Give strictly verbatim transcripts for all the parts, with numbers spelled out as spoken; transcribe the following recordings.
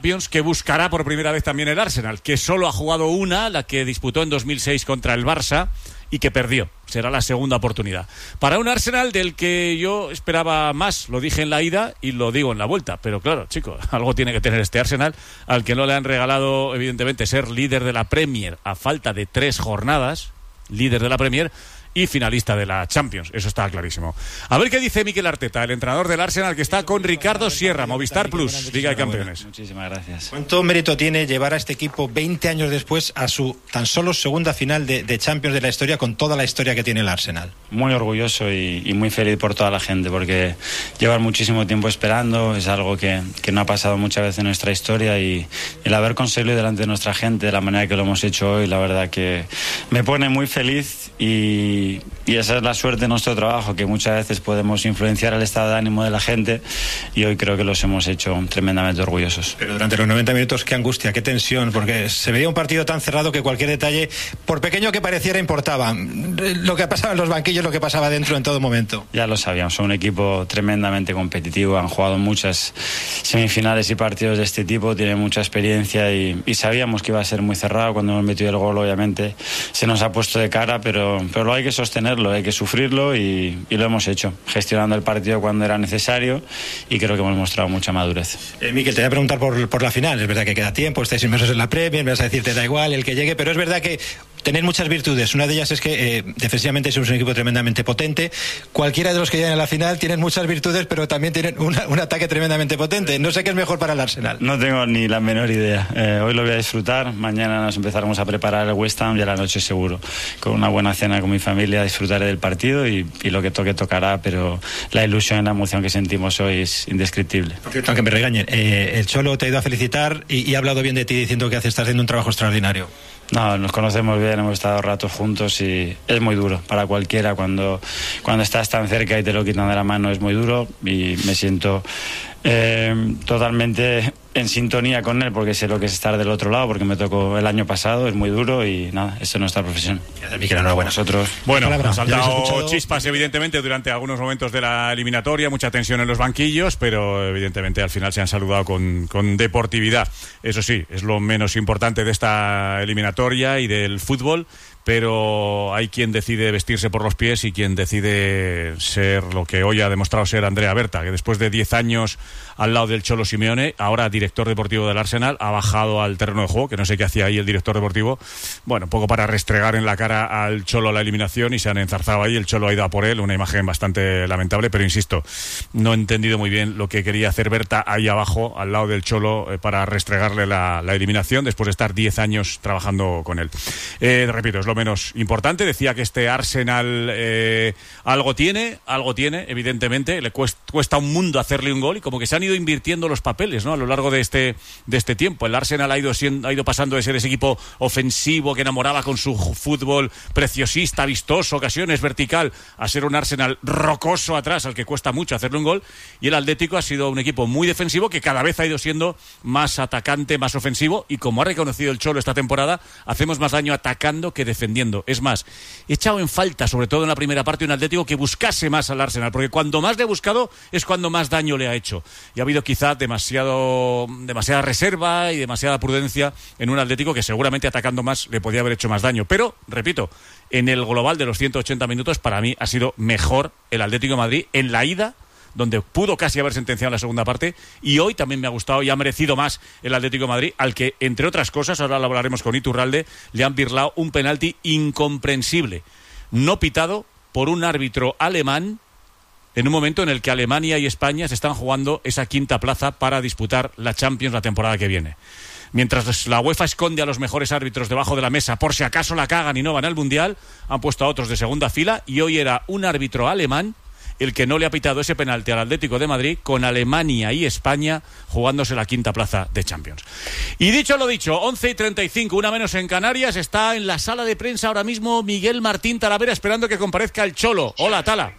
que buscará por primera vez también el Arsenal, que solo ha jugado una, la que disputó en dos mil seis contra el Barça y que perdió. Será la segunda oportunidad. Para un Arsenal del que yo esperaba más, lo dije en la ida y lo digo en la vuelta, pero claro, chicos, algo tiene que tener este Arsenal, al que no le han regalado, evidentemente, ser líder de la Premier a falta de tres jornadas, líder de la Premier y finalista de la Champions, eso está clarísimo. A ver qué dice Mikel Arteta, el entrenador del Arsenal, que está con Ricardo Sierra, Movistar Plus, Liga de Campeones. Muchísimas gracias. ¿Cuánto mérito tiene llevar a este equipo veinte años después a su tan solo segunda final de, de Champions de la historia, con toda la historia que tiene el Arsenal? Muy orgulloso y, y muy feliz por toda la gente, porque llevan muchísimo tiempo esperando, es algo que, que no ha pasado muchas veces en nuestra historia, y el haber conseguido delante de nuestra gente de la manera que lo hemos hecho hoy, la verdad que me pone muy feliz. Y Y esa es la suerte de nuestro trabajo, que muchas veces podemos influenciar el estado de ánimo de la gente, y hoy creo que los hemos hecho tremendamente orgullosos. Pero durante los noventa minutos, qué angustia, qué tensión, porque se veía un partido tan cerrado que cualquier detalle, por pequeño que pareciera, importaba. Lo que pasaba en los banquillos, lo que pasaba dentro en todo momento. Ya lo sabíamos, son un equipo tremendamente competitivo, han jugado muchas semifinales y partidos de este tipo, tienen mucha experiencia, y, y sabíamos que iba a ser muy cerrado. Cuando hemos metido el gol, obviamente se nos ha puesto de cara, pero, pero lo hay que sostenerlo, hay que sufrirlo, y, y lo hemos hecho, gestionando el partido cuando era necesario, y creo que hemos mostrado mucha madurez. Eh, Mikel, te voy a preguntar por, por la final. Es verdad que queda tiempo, estáis inmersos en la Premier, me vas a decir te da igual el que llegue, pero es verdad que tenéis muchas virtudes. Una de ellas es que eh, defensivamente sois un equipo tremendamente potente. Cualquiera de los que llegan a la final tienen muchas virtudes, pero también tienen una, un ataque tremendamente potente. No sé qué es mejor para el Arsenal. No tengo ni la menor idea. Eh, hoy lo voy a disfrutar, mañana nos empezaremos a preparar el West Ham, y a la noche seguro, con una buena cena con mi familia, disfrutaré del partido, y, y lo que toque tocará, pero la ilusión y la emoción que sentimos hoy es indescriptible. Por cierto, aunque me regañen, eh, el Cholo te ha ido a felicitar y, y ha hablado bien de ti, diciendo que estás haciendo un trabajo extraordinario. No, nos conocemos bien, hemos estado ratos juntos, y es muy duro para cualquiera cuando, cuando estás tan cerca y te lo quitan de la mano, es muy duro, y me siento eh, totalmente en sintonía con él, porque sé lo que es estar del otro lado, porque me tocó el año pasado, es muy duro, y nada, esto es nuestra profesión. Mikel, enhorabuena. Nosotros. Bueno, han saltado chispas evidentemente durante algunos momentos de la eliminatoria, mucha tensión en los banquillos, pero evidentemente al final se han saludado con, con deportividad. Eso sí, es lo menos importante de esta eliminatoria y del fútbol, pero hay quien decide vestirse por los pies y quien decide ser lo que hoy ha demostrado ser Andrea Berta, que después de diez años al lado del Cholo Simeone, ahora director deportivo del Arsenal, ha bajado al terreno de juego, que no sé qué hacía ahí el director deportivo, bueno, un poco para restregar en la cara al Cholo la eliminación, y se han enzarzado ahí, el Cholo ha ido a por él, una imagen bastante lamentable, pero insisto, no he entendido muy bien lo que quería hacer Berta ahí abajo, al lado del Cholo, eh, para restregarle la, la eliminación, después de estar diez años trabajando con él. Eh, repito, es lo menos importante. Decía que este Arsenal eh, algo tiene, algo tiene, evidentemente, le cuesta, cuesta un mundo hacerle un gol, y como que se han ido invirtiendo los papeles, ¿no?, a lo largo de este de este tiempo. El Arsenal ha ido siendo, ha ido pasando de ser ese equipo ofensivo que enamoraba con su fútbol preciosista, vistoso, ocasiones, vertical, a ser un Arsenal rocoso atrás, al que cuesta mucho hacerle un gol, y el Atlético ha sido un equipo muy defensivo que cada vez ha ido siendo más atacante, más ofensivo, y como ha reconocido el Cholo esta temporada, hacemos más daño atacando que defendiendo. Es más, he echado en falta, sobre todo en la primera parte, un Atlético que buscase más al Arsenal, porque cuando más le ha buscado es cuando más daño le ha hecho, y ha habido quizá demasiado demasiada reserva y demasiada prudencia en un Atlético que seguramente atacando más le podía haber hecho más daño. Pero, repito, en el global de los ciento ochenta minutos, para mí ha sido mejor el Atlético de Madrid en la ida, donde pudo casi haber sentenciado en la segunda parte, y hoy también me ha gustado y ha merecido más el Atlético de Madrid, al que, entre otras cosas, ahora lo hablaremos con Iturralde, le han birlado un penalti incomprensible, no pitado por un árbitro alemán, en un momento en el que Alemania y España se están jugando esa quinta plaza para disputar la Champions la temporada que viene. Mientras la UEFA esconde a los mejores árbitros debajo de la mesa por si acaso la cagan y no van al Mundial, han puesto a otros de segunda fila, y hoy era un árbitro alemán el que no le ha pitado ese penalti al Atlético de Madrid, con Alemania y España jugándose la quinta plaza de Champions. Y dicho lo dicho, once y treinta y cinco, una menos en Canarias, está en la sala de prensa ahora mismo Miguel Martín Talavera, esperando que comparezca el Cholo. Hola, Tala.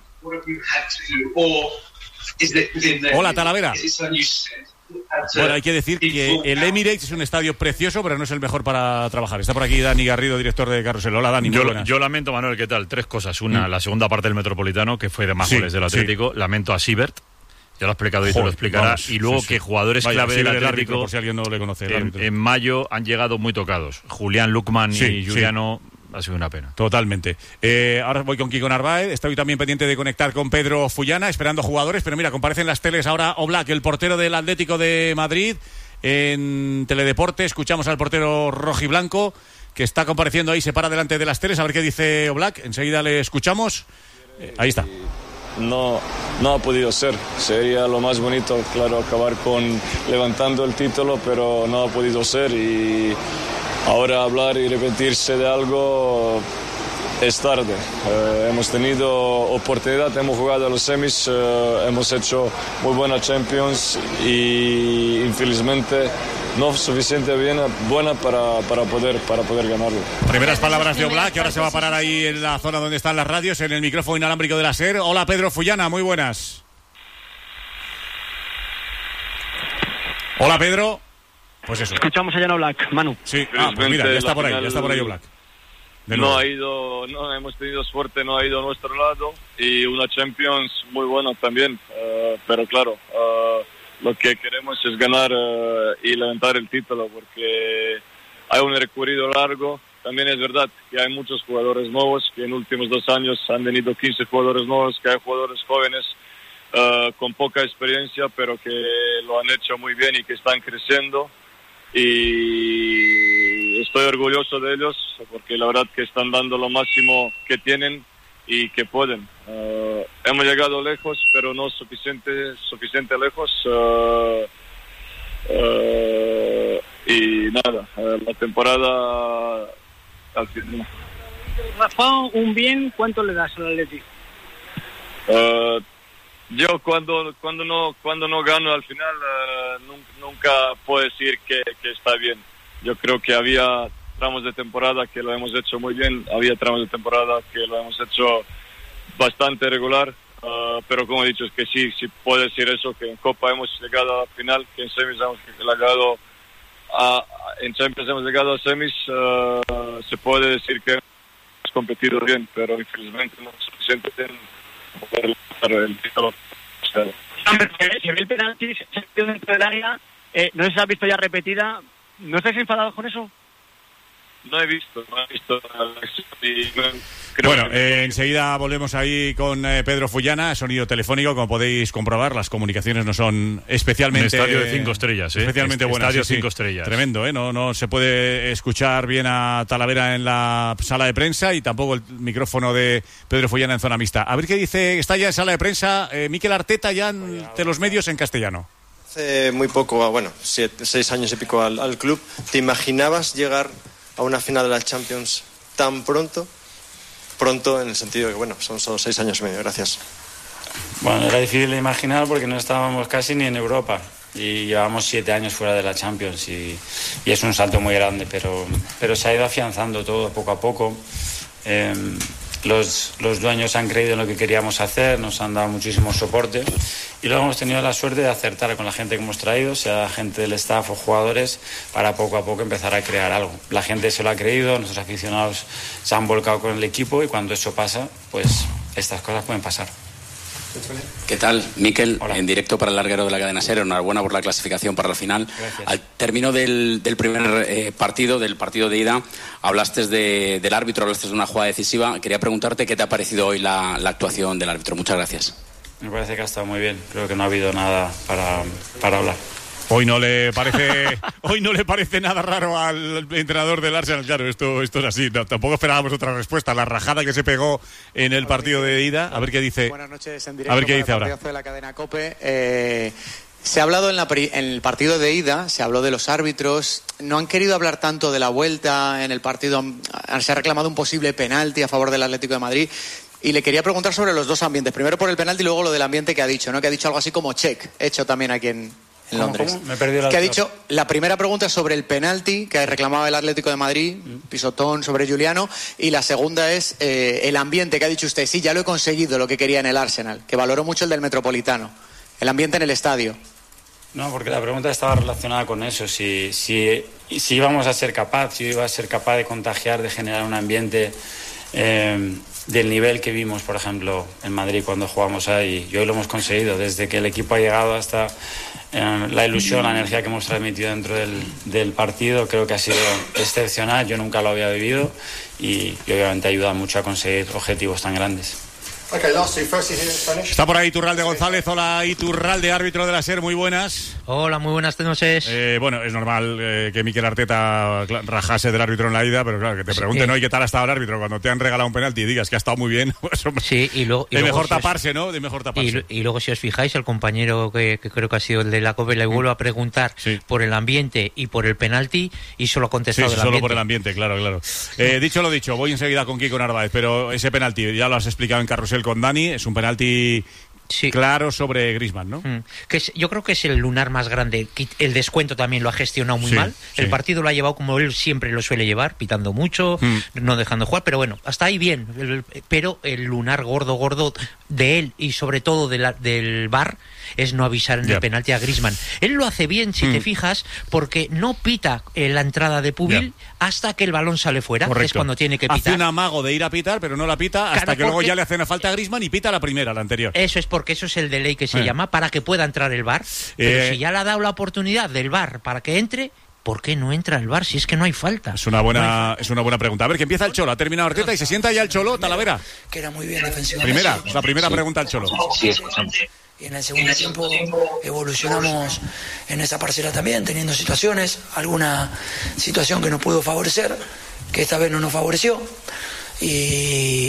Hola, Talavera. Bueno, hay que decir que el Emirates es un estadio precioso, pero no es el mejor para trabajar. Está por aquí Dani Garrido, director de Carrusel. Hola, Dani. Yo, yo lamento, Manuel, ¿qué tal? Tres cosas. Una, mm. la segunda parte del Metropolitano, que fue de más sí, goles del Atlético. Sí. Lamento a Siebert, Ya lo ha explicado y te lo explicará. Vamos, y luego sí, sí. que jugadores Vaya, clave sí, del el árbitro, por si alguien no le conoce. El en, en mayo han llegado muy tocados. Julián Lukman sí, y Juliano, sí. Ha sido una pena. Totalmente. Eh, ahora voy con Kiko Narváez. Estoy también pendiente de conectar con Pedro Fullana, esperando jugadores. Pero mira, comparecen las teles ahora Oblak, el portero del Atlético de Madrid. En Teledeporte escuchamos al portero rojiblanco que está compareciendo ahí, se para delante de las teles. A ver qué dice Oblak. Enseguida le escuchamos. Eh, ahí está. No, no ha podido ser. Sería lo más bonito, claro, acabar con levantando el título, pero no ha podido ser. Y ahora hablar y repetirse de algo es tarde. Eh, hemos tenido oportunidad, hemos jugado a los semis, eh, hemos hecho muy buena Champions y infelizmente no suficiente bien, buena para, para, poder, para poder ganarlo. Primeras palabras de Oblak, que ahora se va a parar ahí en la zona donde están las radios, en el micrófono inalámbrico de la SER. Hola, Pedro Fullana, muy buenas. Hola, Pedro. Pues eso. Escuchamos allá en Oblak, Manu. Sí, ah, pues mira, ya está por ahí, ya está por ahí Oblak. No ha ido, no hemos tenido suerte, no ha ido a nuestro lado y una Champions muy buena también, uh, pero claro, uh, lo que queremos es ganar uh, y levantar el título porque hay un recorrido largo. También es verdad que hay muchos jugadores nuevos, que en últimos dos años han venido quince jugadores nuevos, que hay jugadores jóvenes uh, con poca experiencia, pero que lo han hecho muy bien y que están creciendo. Y estoy orgulloso de ellos porque la verdad que están dando lo máximo que tienen y que pueden. Uh, hemos llegado lejos, pero no suficiente, suficiente lejos. Uh, uh, y nada, uh, la temporada al final. Rafa, un bien, ¿cuánto le das al Atlético? Uh, yo cuando cuando no cuando no gano al final uh, nunca, nunca puedo decir que, que está bien. Yo creo que había tramos de temporada que lo hemos hecho muy bien, había tramos de temporada que lo hemos hecho bastante regular, uh, pero como he dicho es que sí, sí puedo decir eso, que en Copa hemos llegado a la final, que en semis hemos llegado a, en Champions hemos llegado a semis, uh, se puede decir que hemos competido bien, pero infelizmente no es suficiente para poder lograr el título. Si ve el penalti, se ha metido dentro del área, eh, no sé si se ha visto ya repetida. ¿No estáis enfadados con eso? No he visto, no he visto. Y creo bueno, que... eh, enseguida volvemos ahí con eh, Pedro Fullana, sonido telefónico, como podéis comprobar, las comunicaciones no son especialmente... Un estadio de cinco estrellas, ¿eh? Especialmente buenas. Estadio sí, cinco sí. estrellas. Tremendo, ¿eh? No, no se puede escuchar bien a Talavera en la sala de prensa y tampoco el micrófono de Pedro Fullana en zona mixta. A ver qué dice, está ya en sala de prensa eh, Mikel Arteta ya ante los medios en castellano. Hace muy poco, bueno, siete, seis años y pico al, al club. ¿Te imaginabas llegar a una final de la Champions tan pronto? Pronto en el sentido de que, bueno, son solo seis años y medio. Gracias. Bueno, era difícil de imaginar porque no estábamos casi ni en Europa y llevamos siete años fuera de la Champions y, y es un salto muy grande, pero, pero se ha ido afianzando todo poco a poco. Eh, Los, los dueños han creído en lo que queríamos hacer, nos han dado muchísimo soporte y luego hemos tenido la suerte de acertar con la gente que hemos traído, sea gente del staff o jugadores, para poco a poco empezar a crear algo. La gente se lo ha creído, nuestros aficionados se han volcado con el equipo y cuando eso pasa, pues estas cosas pueden pasar. ¿Qué tal, Mikel? Hola. En directo para el larguero de la cadena SER. Enhorabuena por la clasificación para la final. Gracias. Al término del, del primer eh, partido, del partido de ida, hablaste de, del árbitro, hablaste de una jugada decisiva. Quería preguntarte qué te ha parecido hoy la, la actuación del árbitro. Muchas gracias. Me parece que ha estado muy bien. Creo que no ha habido nada para, para hablar. Hoy no le parece hoy no le parece nada raro al entrenador del Arsenal. Claro, esto, esto es así. No, tampoco esperábamos otra respuesta. La rajada que se pegó en el partido de ida. A ver qué dice. Buenas noches en directo. A ver qué para dice el ahora. partidazo de la cadena COPE. Eh, se ha hablado en, la, en el partido de ida, se habló de los árbitros. No han querido hablar tanto de la vuelta en el partido. Se ha reclamado un posible penalti a favor del Atlético de Madrid. Y le quería preguntar sobre los dos ambientes. Primero por el penalti y luego lo del ambiente que ha dicho, ¿no? Que ha dicho algo así como check, hecho también aquí en, en Londres. ¿Cómo? Me he perdido la que ha dicho, la primera pregunta es sobre el penalti que reclamaba el Atlético de Madrid, pisotón sobre Juliano, y la segunda es eh, el ambiente que ha dicho usted. Sí, ya lo he conseguido, lo que quería en el Arsenal, que valoró mucho el del Metropolitano, el ambiente en el estadio. No, porque la pregunta estaba relacionada con eso, si, si, si íbamos a ser capaz, si iba a ser capaz de contagiar, de generar un ambiente eh, del nivel que vimos, por ejemplo, en Madrid cuando jugamos ahí, y hoy lo hemos conseguido. Desde que el equipo ha llegado hasta eh, la ilusión, la energía que hemos transmitido dentro del, del partido, creo que ha sido excepcional. Yo nunca lo había vivido y, y obviamente ayuda mucho a conseguir objetivos tan grandes. Está por ahí Iturralde González. Hola, Iturralde, árbitro de la SER, muy buenas. Hola, muy buenas noches. Eh, bueno, es normal eh, que Mikel Arteta rajase del árbitro en la ida, pero claro, que te pregunten hoy qué tal ha estado el árbitro cuando te han regalado un penalti y digas que ha estado muy bien. Pues, hombre, sí, y luego, y de luego mejor si taparse, os, ¿no? De mejor taparse. Y, y luego, si os fijáis, el compañero que, que creo que ha sido el de la COPE le vuelve a preguntar sí. por el ambiente y por el penalti y solo ha contestado sí, sí, del solo ambiente. por el ambiente, claro, claro. Eh, dicho lo dicho, voy enseguida con Kiko Narváez, pero ese penalti, ya lo has explicado en Carrusel con Dani, es un penalti sí. claro sobre Griezmann, ¿no? Mm. Que es, yo creo que es el lunar más grande. El descuento también lo ha gestionado muy sí, mal. Sí. El partido lo ha llevado como él siempre lo suele llevar, pitando mucho, mm. no dejando jugar, pero bueno, hasta ahí bien. El, pero el lunar gordo, gordo de él y sobre todo de la, del V A R es no avisar en yeah. el penalti a Griezmann. Él lo hace bien, si mm. te fijas, porque no pita en la entrada de Pubil yeah. hasta que el balón sale fuera, que es cuando tiene que pitar. Hace un amago de ir a pitar, pero no la pita hasta claro, que luego ya le hacen a falta a Griezmann y pita la primera, la anterior. Eso es porque eso es el delay que se eh. llama, para que pueda entrar el V A R. Pero eh. si ya le ha dado la oportunidad del V A R para que entre, ¿por qué no entra el V A R si es que no hay falta? Es una buena, no es una buena pregunta. A ver, que empieza el Cholo. Ha terminado Arteta y se sienta ya el Cholo, Talavera. Que era muy bien defensivamente. Primera, la primera sí. pregunta al Cholo. Sí, escuchamos. Y en el segundo tiempo evolucionamos en esa parcela también, teniendo situaciones, alguna situación que nos pudo favorecer, que esta vez no nos favoreció. Y,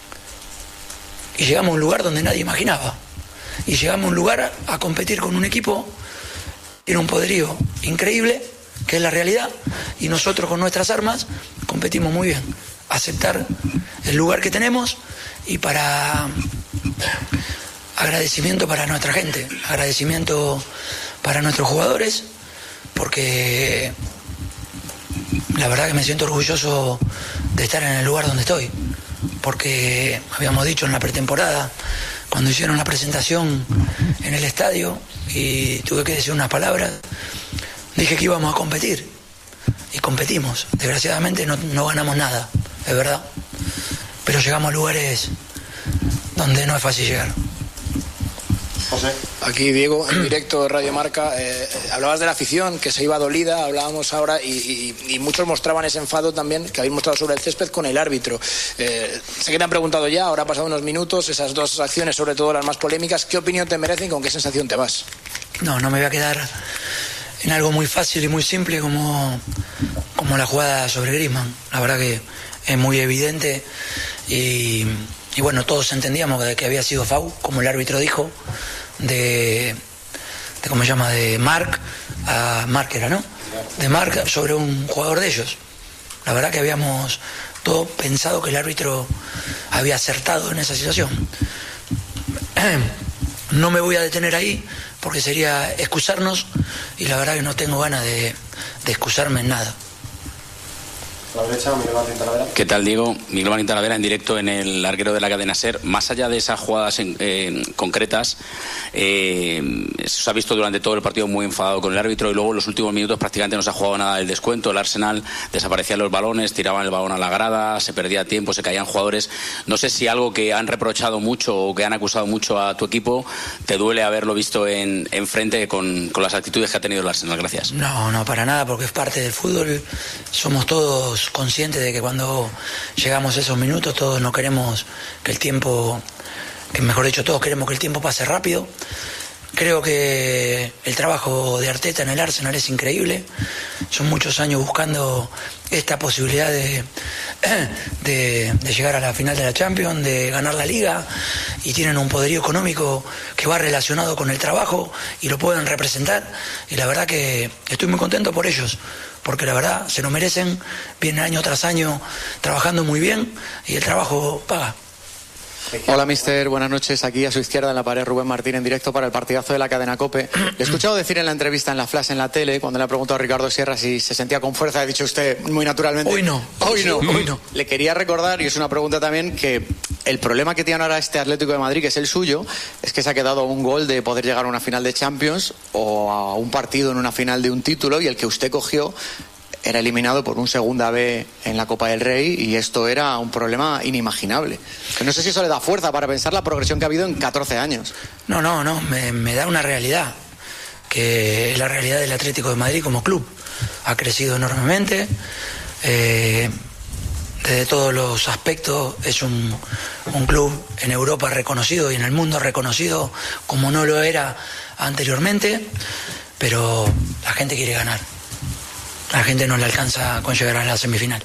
y llegamos a un lugar donde nadie imaginaba. Y llegamos a un lugar a, a competir con un equipo que tiene un poderío increíble, que es la realidad, y nosotros con nuestras armas competimos muy bien. Aceptar el lugar que tenemos y para... agradecimiento para nuestra gente, agradecimiento para nuestros jugadores, porque la verdad que me siento orgulloso de estar en el lugar donde estoy, porque habíamos dicho en la pretemporada, cuando hicieron la presentación en el estadio y tuve que decir unas palabras, dije que íbamos a competir y competimos. Desgraciadamente no, no ganamos nada, es verdad, pero llegamos a lugares donde no es fácil llegar. José. Aquí Diego, en directo de Radio Marca. Eh, hablabas de la afición que se iba dolida, hablábamos ahora y, y, y muchos mostraban ese enfado también que habéis mostrado sobre el césped con el árbitro. Eh, sé que te han preguntado ya, ahora ha pasado unos minutos, esas dos acciones, sobre todo las más polémicas, ¿qué opinión te merecen y con qué sensación te vas? No, no me voy a quedar en algo muy fácil y muy simple como, como la jugada sobre Griezmann. La verdad que es muy evidente y, y bueno, todos entendíamos que, que había sido foul, como el árbitro dijo. De, de ¿cómo se llama? De Marc a Marc era, ¿no? De Marc sobre un jugador de ellos. La verdad que habíamos todos pensado que el árbitro había acertado en esa situación. No me voy a detener ahí porque sería excusarnos y la verdad que no tengo ganas de, de excusarme en nada. A la derecha, Miguel Martín Talavera. ¿Qué tal, Diego? Miguel Martín Talavera en directo en el larguero de la cadena SER. Más allá de esas jugadas en, eh, concretas, eh, se ha visto durante todo el partido muy enfadado con el árbitro y luego en los últimos minutos prácticamente no se ha jugado nada del descuento. El Arsenal desaparecían los balones, tiraban el balón a la grada, se perdía tiempo, se caían jugadores. No sé si algo que han reprochado mucho o que han acusado mucho a tu equipo te duele haberlo visto en, en frente con, con las actitudes que ha tenido el Arsenal. Gracias. No, no, para nada, porque es parte del fútbol. Somos todos conscientes de que cuando llegamos a esos minutos todos no queremos que el tiempo, que mejor dicho todos queremos que el tiempo pase rápido. Creo que el trabajo de Arteta en el Arsenal es increíble. Son muchos años buscando esta posibilidad de, de, de llegar a la final de la Champions, de ganar la Liga, y tienen un poderío económico que va relacionado con el trabajo y lo pueden representar. Y la verdad que estoy muy contento por ellos, porque la verdad se lo merecen, vienen año tras año trabajando muy bien y el trabajo paga. Hola, mister, buenas noches. Aquí a su izquierda en la pared Rubén Martín en directo para el partidazo de la cadena COPE. Le he escuchado decir en la entrevista en la Flash en la tele, cuando le ha preguntado a Ricardo Sierra si se sentía con fuerza, ha dicho usted muy naturalmente: hoy no, hoy no, hoy no. Le quería recordar, y es una pregunta también, que el problema que tiene ahora este Atlético de Madrid, que es el suyo, es que se ha quedado a un gol de poder llegar a una final de Champions o a un partido en una final de un título, y el que usted cogió era eliminado por un segunda B en la Copa del Rey y esto era un problema inimaginable. Que no sé si eso le da fuerza para pensar la progresión que ha habido en catorce años. No, no, no, me, me da una realidad, que es la realidad del Atlético de Madrid como club. Ha crecido enormemente, eh, desde todos los aspectos es un, un club en Europa reconocido y en el mundo reconocido como no lo era anteriormente, pero la gente quiere ganar. La gente no le alcanza con llegar a la semifinal.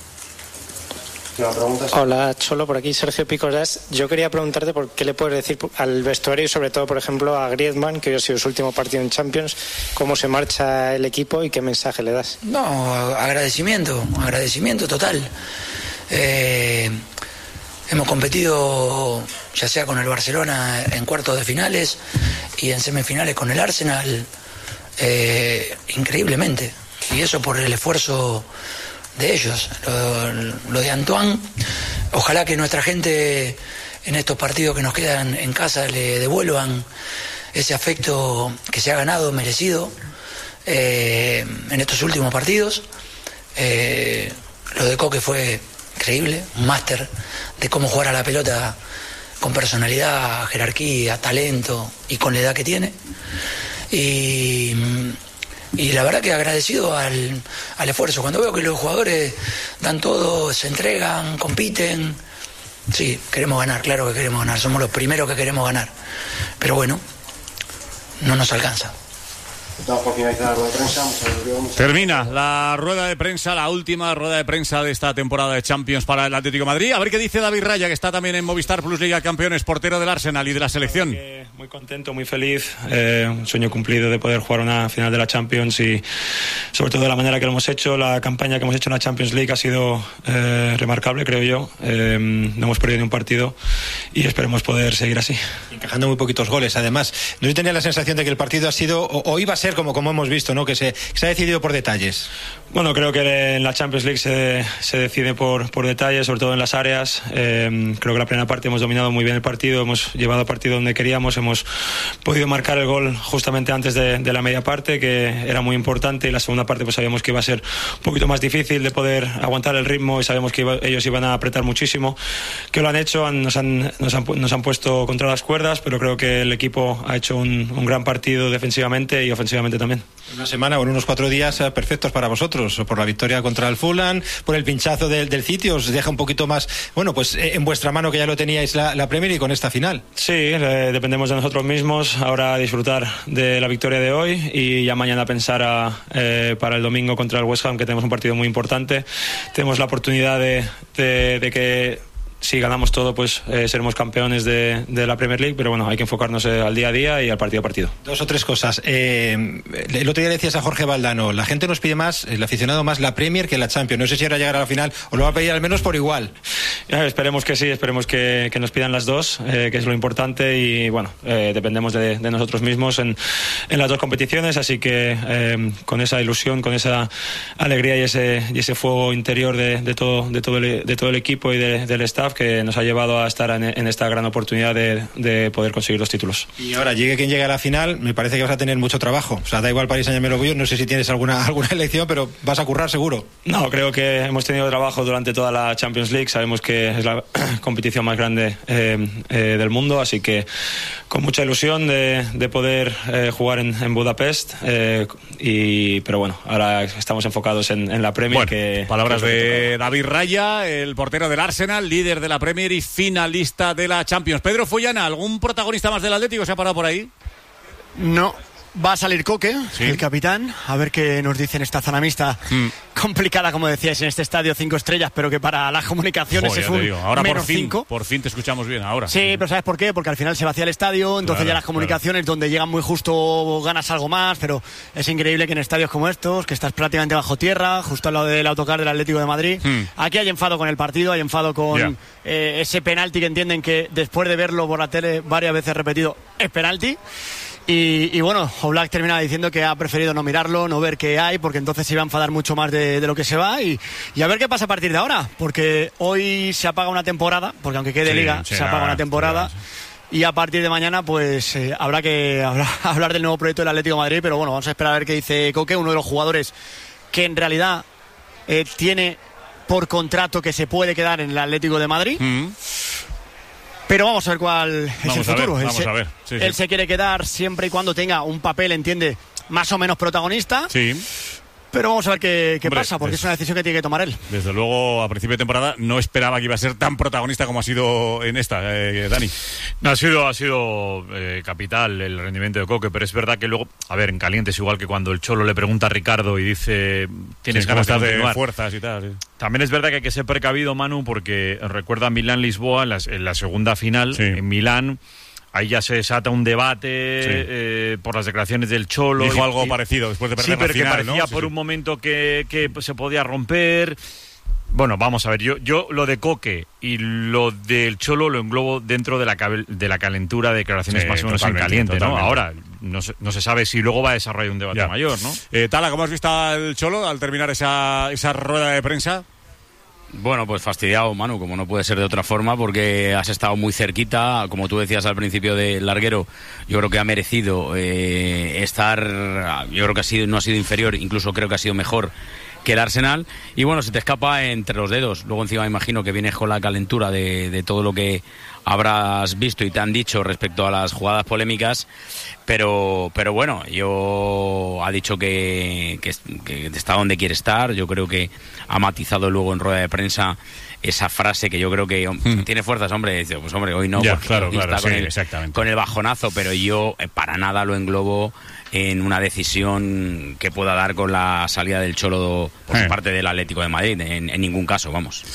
Hola, Cholo, por aquí Sergio Picos. Yo quería preguntarte por qué le puedes decir al vestuario y sobre todo, por ejemplo, a Griezmann, que hoy ha sido su último partido en Champions, cómo se marcha el equipo y qué mensaje le das. No, agradecimiento, agradecimiento total. Eh, hemos competido ya sea con el Barcelona en cuartos de finales y en semifinales con el Arsenal, eh, increíblemente. Y eso por el esfuerzo de ellos, lo, lo de Antoine. Ojalá que nuestra gente en estos partidos que nos quedan en casa le devuelvan ese afecto que se ha ganado, merecido, eh, en estos últimos partidos. Eh, lo de Coque fue increíble, un máster de cómo jugar a la pelota con personalidad, jerarquía, talento y con la edad que tiene. Y Y la verdad que agradecido al, al esfuerzo. Cuando veo que los jugadores dan todo, se entregan, compiten. Sí, queremos ganar, claro que queremos ganar. Somos los primeros que queremos ganar. Pero bueno, no nos alcanza. Termina la rueda de prensa, la última rueda de prensa de esta temporada de Champions para el Atlético de Madrid. A ver qué dice David Raya, que está también en Movistar Plus Liga Campeones, portero del Arsenal y de la selección. Muy contento, muy feliz, eh, un sueño cumplido de poder jugar una final de la Champions y sobre todo de la manera que lo hemos hecho. La campaña que hemos hecho en la Champions League ha sido eh, remarcable, creo yo. Eh, no hemos perdido ni un partido y esperemos poder seguir así. Encajando muy poquitos goles, además. No sé, tenía la sensación de que el partido ha sido, o, o iba a ser como, como hemos visto, ¿no? Que se, que se ha decidido por detalles. Bueno, creo que en la Champions League se, se decide por, por detalles, sobre todo en las áreas. Eh, creo que la primera parte hemos dominado muy bien el partido, hemos llevado el partido donde queríamos, hemos podido marcar el gol justamente antes de, de la media parte, que era muy importante, y la segunda parte pues sabíamos que iba a ser un poquito más difícil de poder aguantar el ritmo y sabíamos que iba, ellos iban a apretar muchísimo, que lo han hecho, han, nos, han, nos, han, nos han puesto contra las cuerdas, pero creo que el equipo ha hecho un, un gran partido defensivamente y ofensivamente también. Una semana o unos cuatro días perfectos para vosotros, por la victoria contra el Fulham, por el pinchazo del, del City, os deja un poquito más, bueno, pues en vuestra mano, que ya lo teníais la, la Premier, y con esta final. Sí, eh, dependemos de nosotros mismos, ahora disfrutar de la victoria de hoy y ya mañana pensar a, eh, para el domingo contra el West Ham, que tenemos un partido muy importante. Tenemos la oportunidad de, de, de que si ganamos todo, pues eh, seremos campeones de, de la Premier League, pero bueno, hay que enfocarnos eh, al día a día y al partido a partido. Dos o tres cosas. Eh, el otro día le decías a Jorge Valdano, la gente nos pide más, el aficionado más la Premier que la Champions. No sé si ahora llegar a la final o lo va a pedir al menos por igual. Eh, esperemos que sí, esperemos que, que nos pidan las dos, eh, que es lo importante, y bueno, eh, dependemos de, de nosotros mismos en, en las dos competiciones, así que eh, con esa ilusión, con esa alegría y ese, y ese fuego interior de, de, todo, de, todo el, de todo el equipo y de, del staff, que nos ha llevado a estar en, en esta gran oportunidad de, de poder conseguir los títulos. Y ahora, llegue quien llegue a la final, me parece que vas a tener mucho trabajo. O sea, da igual París Saint-Germain o Bayern, no sé si tienes alguna, alguna elección, pero vas a currar seguro. No, creo que hemos tenido trabajo durante toda la Champions League, sabemos que es la competición más grande eh, eh, del mundo, así que con mucha ilusión de, de poder eh, jugar en, en Budapest, eh, y, pero bueno, ahora estamos enfocados en, en la Premier. Bueno, que, palabras que de David Raya, el portero del Arsenal, líder de la Premier y finalista de la Champions. Pedro Follana, ¿algún protagonista más del Atlético se ha parado por ahí? No. Va a salir Coque, ¿sí?, el capitán, a ver qué nos dice en esta zona mixta. Mm. Complicada, como decíais, en este estadio cinco estrellas, pero que para las comunicaciones Joder, es un digo, ahora menos por fin, cinco. Por fin te escuchamos bien, ahora. Sí, pero ¿sabes por qué? Porque al final se vacía el estadio, entonces claro, ya las comunicaciones, claro, donde llegan muy justo ganas algo más, pero es increíble que en estadios como estos, que estás prácticamente bajo tierra, justo al lado del autocar del Atlético de Madrid, mm. aquí hay enfado con el partido, hay enfado con yeah. eh, ese penalti que entienden que después de verlo por la tele varias veces repetido, es penalti. Y, y bueno, Oblak termina diciendo que ha preferido no mirarlo, no ver qué hay, porque entonces se iba a enfadar mucho más de, de lo que se va, y, y a ver qué pasa a partir de ahora, porque hoy se apaga una temporada, porque aunque quede sí, liga, sí, se apaga nada, una temporada, sí, sí. Y a partir de mañana pues eh, habrá que habrá, hablar del nuevo proyecto del Atlético de Madrid, pero bueno, vamos a esperar a ver qué dice Coque, uno de los jugadores que en realidad eh, tiene por contrato que se puede quedar en el Atlético de Madrid. Mm. Pero vamos a ver cuál es vamos el futuro. A ver, él vamos se, a ver. Sí, él sí. se quiere quedar siempre y cuando tenga un papel, entiende, más o menos protagonista. Sí. Pero vamos a ver qué, qué Hombre, pasa, porque es, es una decisión que tiene que tomar él. Desde luego, a principio de temporada no esperaba que iba a ser tan protagonista como ha sido en esta, eh, Dani. No, ha sido, ha sido eh, capital el rendimiento de Coque, pero es verdad que luego, a ver, en caliente es igual que cuando el Cholo le pregunta a Ricardo y dice, ¿tienes sí, ganas de, de continuar? fuerzas y tal. Sí. También es verdad que hay que ser precavido, Manu, porque recuerda Milán-Lisboa, en la, en la segunda final, sí. en Milán. Ahí ya se desata un debate sí. eh, por las declaraciones del Cholo. Dijo y, algo y, parecido después de perder sí, pero la final, que parecía ¿no? por sí, un sí. momento que, que se podía romper. Bueno, vamos a ver, yo, yo lo de Coque y lo del Cholo lo englobo dentro de la, de la calentura de declaraciones sí, más o menos en caliente, ¿no? Ahora, no se, no se sabe si luego va a desarrollar un debate ya. mayor, ¿no? Eh, Tala, ¿cómo has visto al Cholo al terminar esa, esa rueda de prensa? Bueno, pues fastidiado, Manu, como no puede ser de otra forma, porque has estado muy cerquita, como tú decías al principio del larguero, yo creo que ha merecido eh, estar, yo creo que ha sido, no ha sido inferior, incluso creo que ha sido mejor que el Arsenal, y bueno, se te escapa entre los dedos. Luego encima me imagino que vienes con la calentura de, de todo lo que habrás visto y te han dicho respecto a las jugadas polémicas, pero pero bueno, yo ha dicho que, que, que está donde quiere estar. Yo creo que ha matizado luego en rueda de prensa esa frase que yo creo que hmm. tiene fuerzas, hombre. Dice, pues hombre, hoy no, ya, porque claro, claro, está con, sí, el, exactamente. con el bajonazo, pero yo eh, para nada lo englobo en una decisión que pueda dar con la salida del Cholo por eh. parte del Atlético de Madrid, en, en ningún caso, vamos.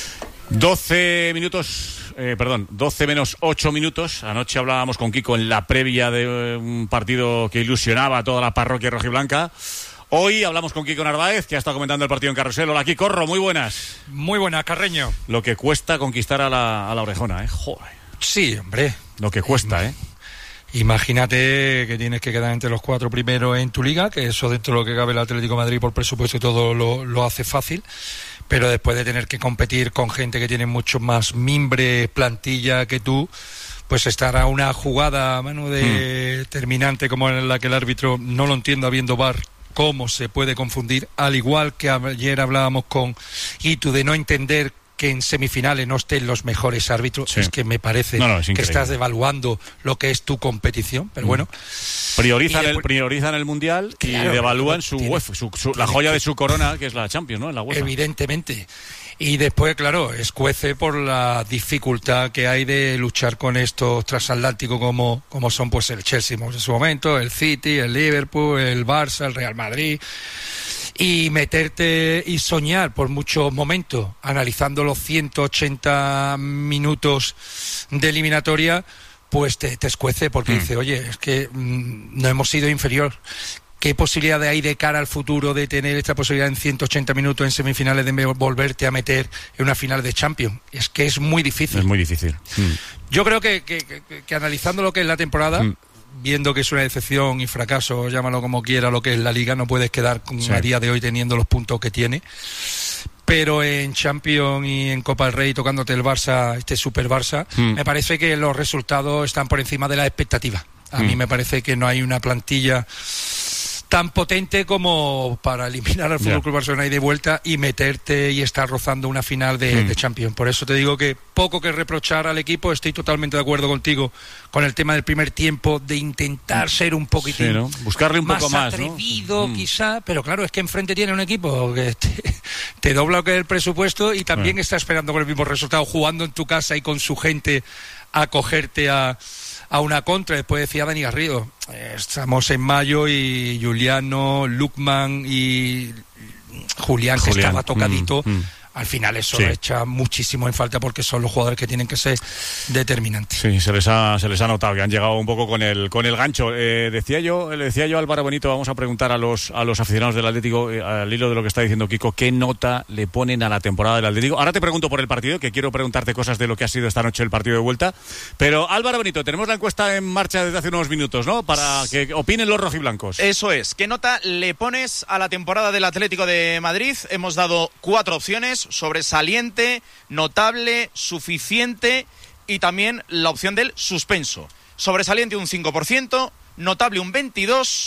doce minutos... Eh, perdón, doce menos ocho minutos. Anoche hablábamos con Kiko en la previa de un partido que ilusionaba a toda la parroquia rojiblanca. Hoy hablamos con Kiko Narváez, que ha estado comentando el partido en Carrusel. Hola, Kiko, muy buenas. Muy buenas, Carreño. Lo que cuesta conquistar a la, a la orejona, ¿eh? Joder. Sí, hombre. Lo que cuesta, ¿eh? Imagínate que tienes que quedar entre los cuatro primeros en tu liga, que eso dentro de lo que cabe el Atlético de Madrid por presupuesto y todo lo, lo hace fácil. Pero después de tener que competir con gente que tiene mucho más mimbre, plantilla que tú, pues estar a una jugada, mano, de mm. determinante como en la que el árbitro, no lo entiendo habiendo V A R, cómo se puede confundir, al igual que ayer hablábamos con Itu de no entender que en semifinales no estén los mejores árbitros, sí. es que me parece no, no, es que estás devaluando lo que es tu competición, pero mm. bueno. Priorizan, después, el, priorizan el Mundial claro, y devalúan su tiene, UEFA, su, su, la joya de su corona, que es la Champions, ¿no? En la UEFA. Evidentemente. Y después, claro, escuece por la dificultad que hay de luchar con estos transatlánticos como, como son pues el Chelsea en su momento, el City, el Liverpool, el Barça, el Real Madrid. Y meterte y soñar por muchos momentos, analizando los ciento ochenta minutos de eliminatoria, pues te, te escuece porque mm. dice, oye, es que mmm, no hemos sido inferior. ¿Qué posibilidad hay de cara al futuro de tener esta posibilidad en ciento ochenta minutos en semifinales de volverte a meter en una final de Champions? Es que es muy difícil. Es muy difícil. Mm. Yo creo que, que, que, que analizando lo que es la temporada... Mm. viendo que es una decepción y fracaso, llámalo como quiera, lo que es la Liga, no puedes quedar con, sí. a día de hoy teniendo los puntos que tiene. Pero en Champions y en Copa del Rey, tocándote el Barça, este Super Barça, mm. me parece que los resultados están por encima de las expectativas. A mm. mí me parece que no hay una plantilla tan potente como para eliminar al F C yeah. Barcelona y de vuelta y meterte y estar rozando una final de, mm. de Champions. Por eso te digo que poco que reprochar al equipo. Estoy totalmente de acuerdo contigo con el tema del primer tiempo, de intentar ser un poquitín sí, ¿no? buscarle un más poco más atrevido, ¿no? quizá, pero claro, es que enfrente tiene un equipo que te, te dobla lo que es el presupuesto y también bueno. está esperando con el mismo resultado, jugando en tu casa y con su gente a cogerte a a una contra. Después decía Dani Garrido, eh, estamos en mayo y Juliano, Lukman y Julián, que Julián. estaba tocadito, mm, mm. al final eso sí. echa muchísimo en falta porque son los jugadores que tienen que ser determinantes. Sí, se les ha, se les ha notado que han llegado un poco con el con el gancho. Eh, decía yo, le decía yo a Álvaro Benito, vamos a preguntar a los a los aficionados del Atlético, eh, al hilo de lo que está diciendo Kiko, ¿qué nota le ponen a la temporada del Atlético? Ahora te pregunto por el partido, que quiero preguntarte cosas de lo que ha sido esta noche el partido de vuelta. Pero Álvaro Benito, tenemos la encuesta en marcha desde hace unos minutos, ¿no? Para que opinen los rojiblancos. Eso es. ¿Qué nota le pones a la temporada del Atlético de Madrid? Hemos dado cuatro opciones: sobresaliente, notable, suficiente y también la opción del suspenso. Sobresaliente un cinco por ciento, notable un veintidós por ciento,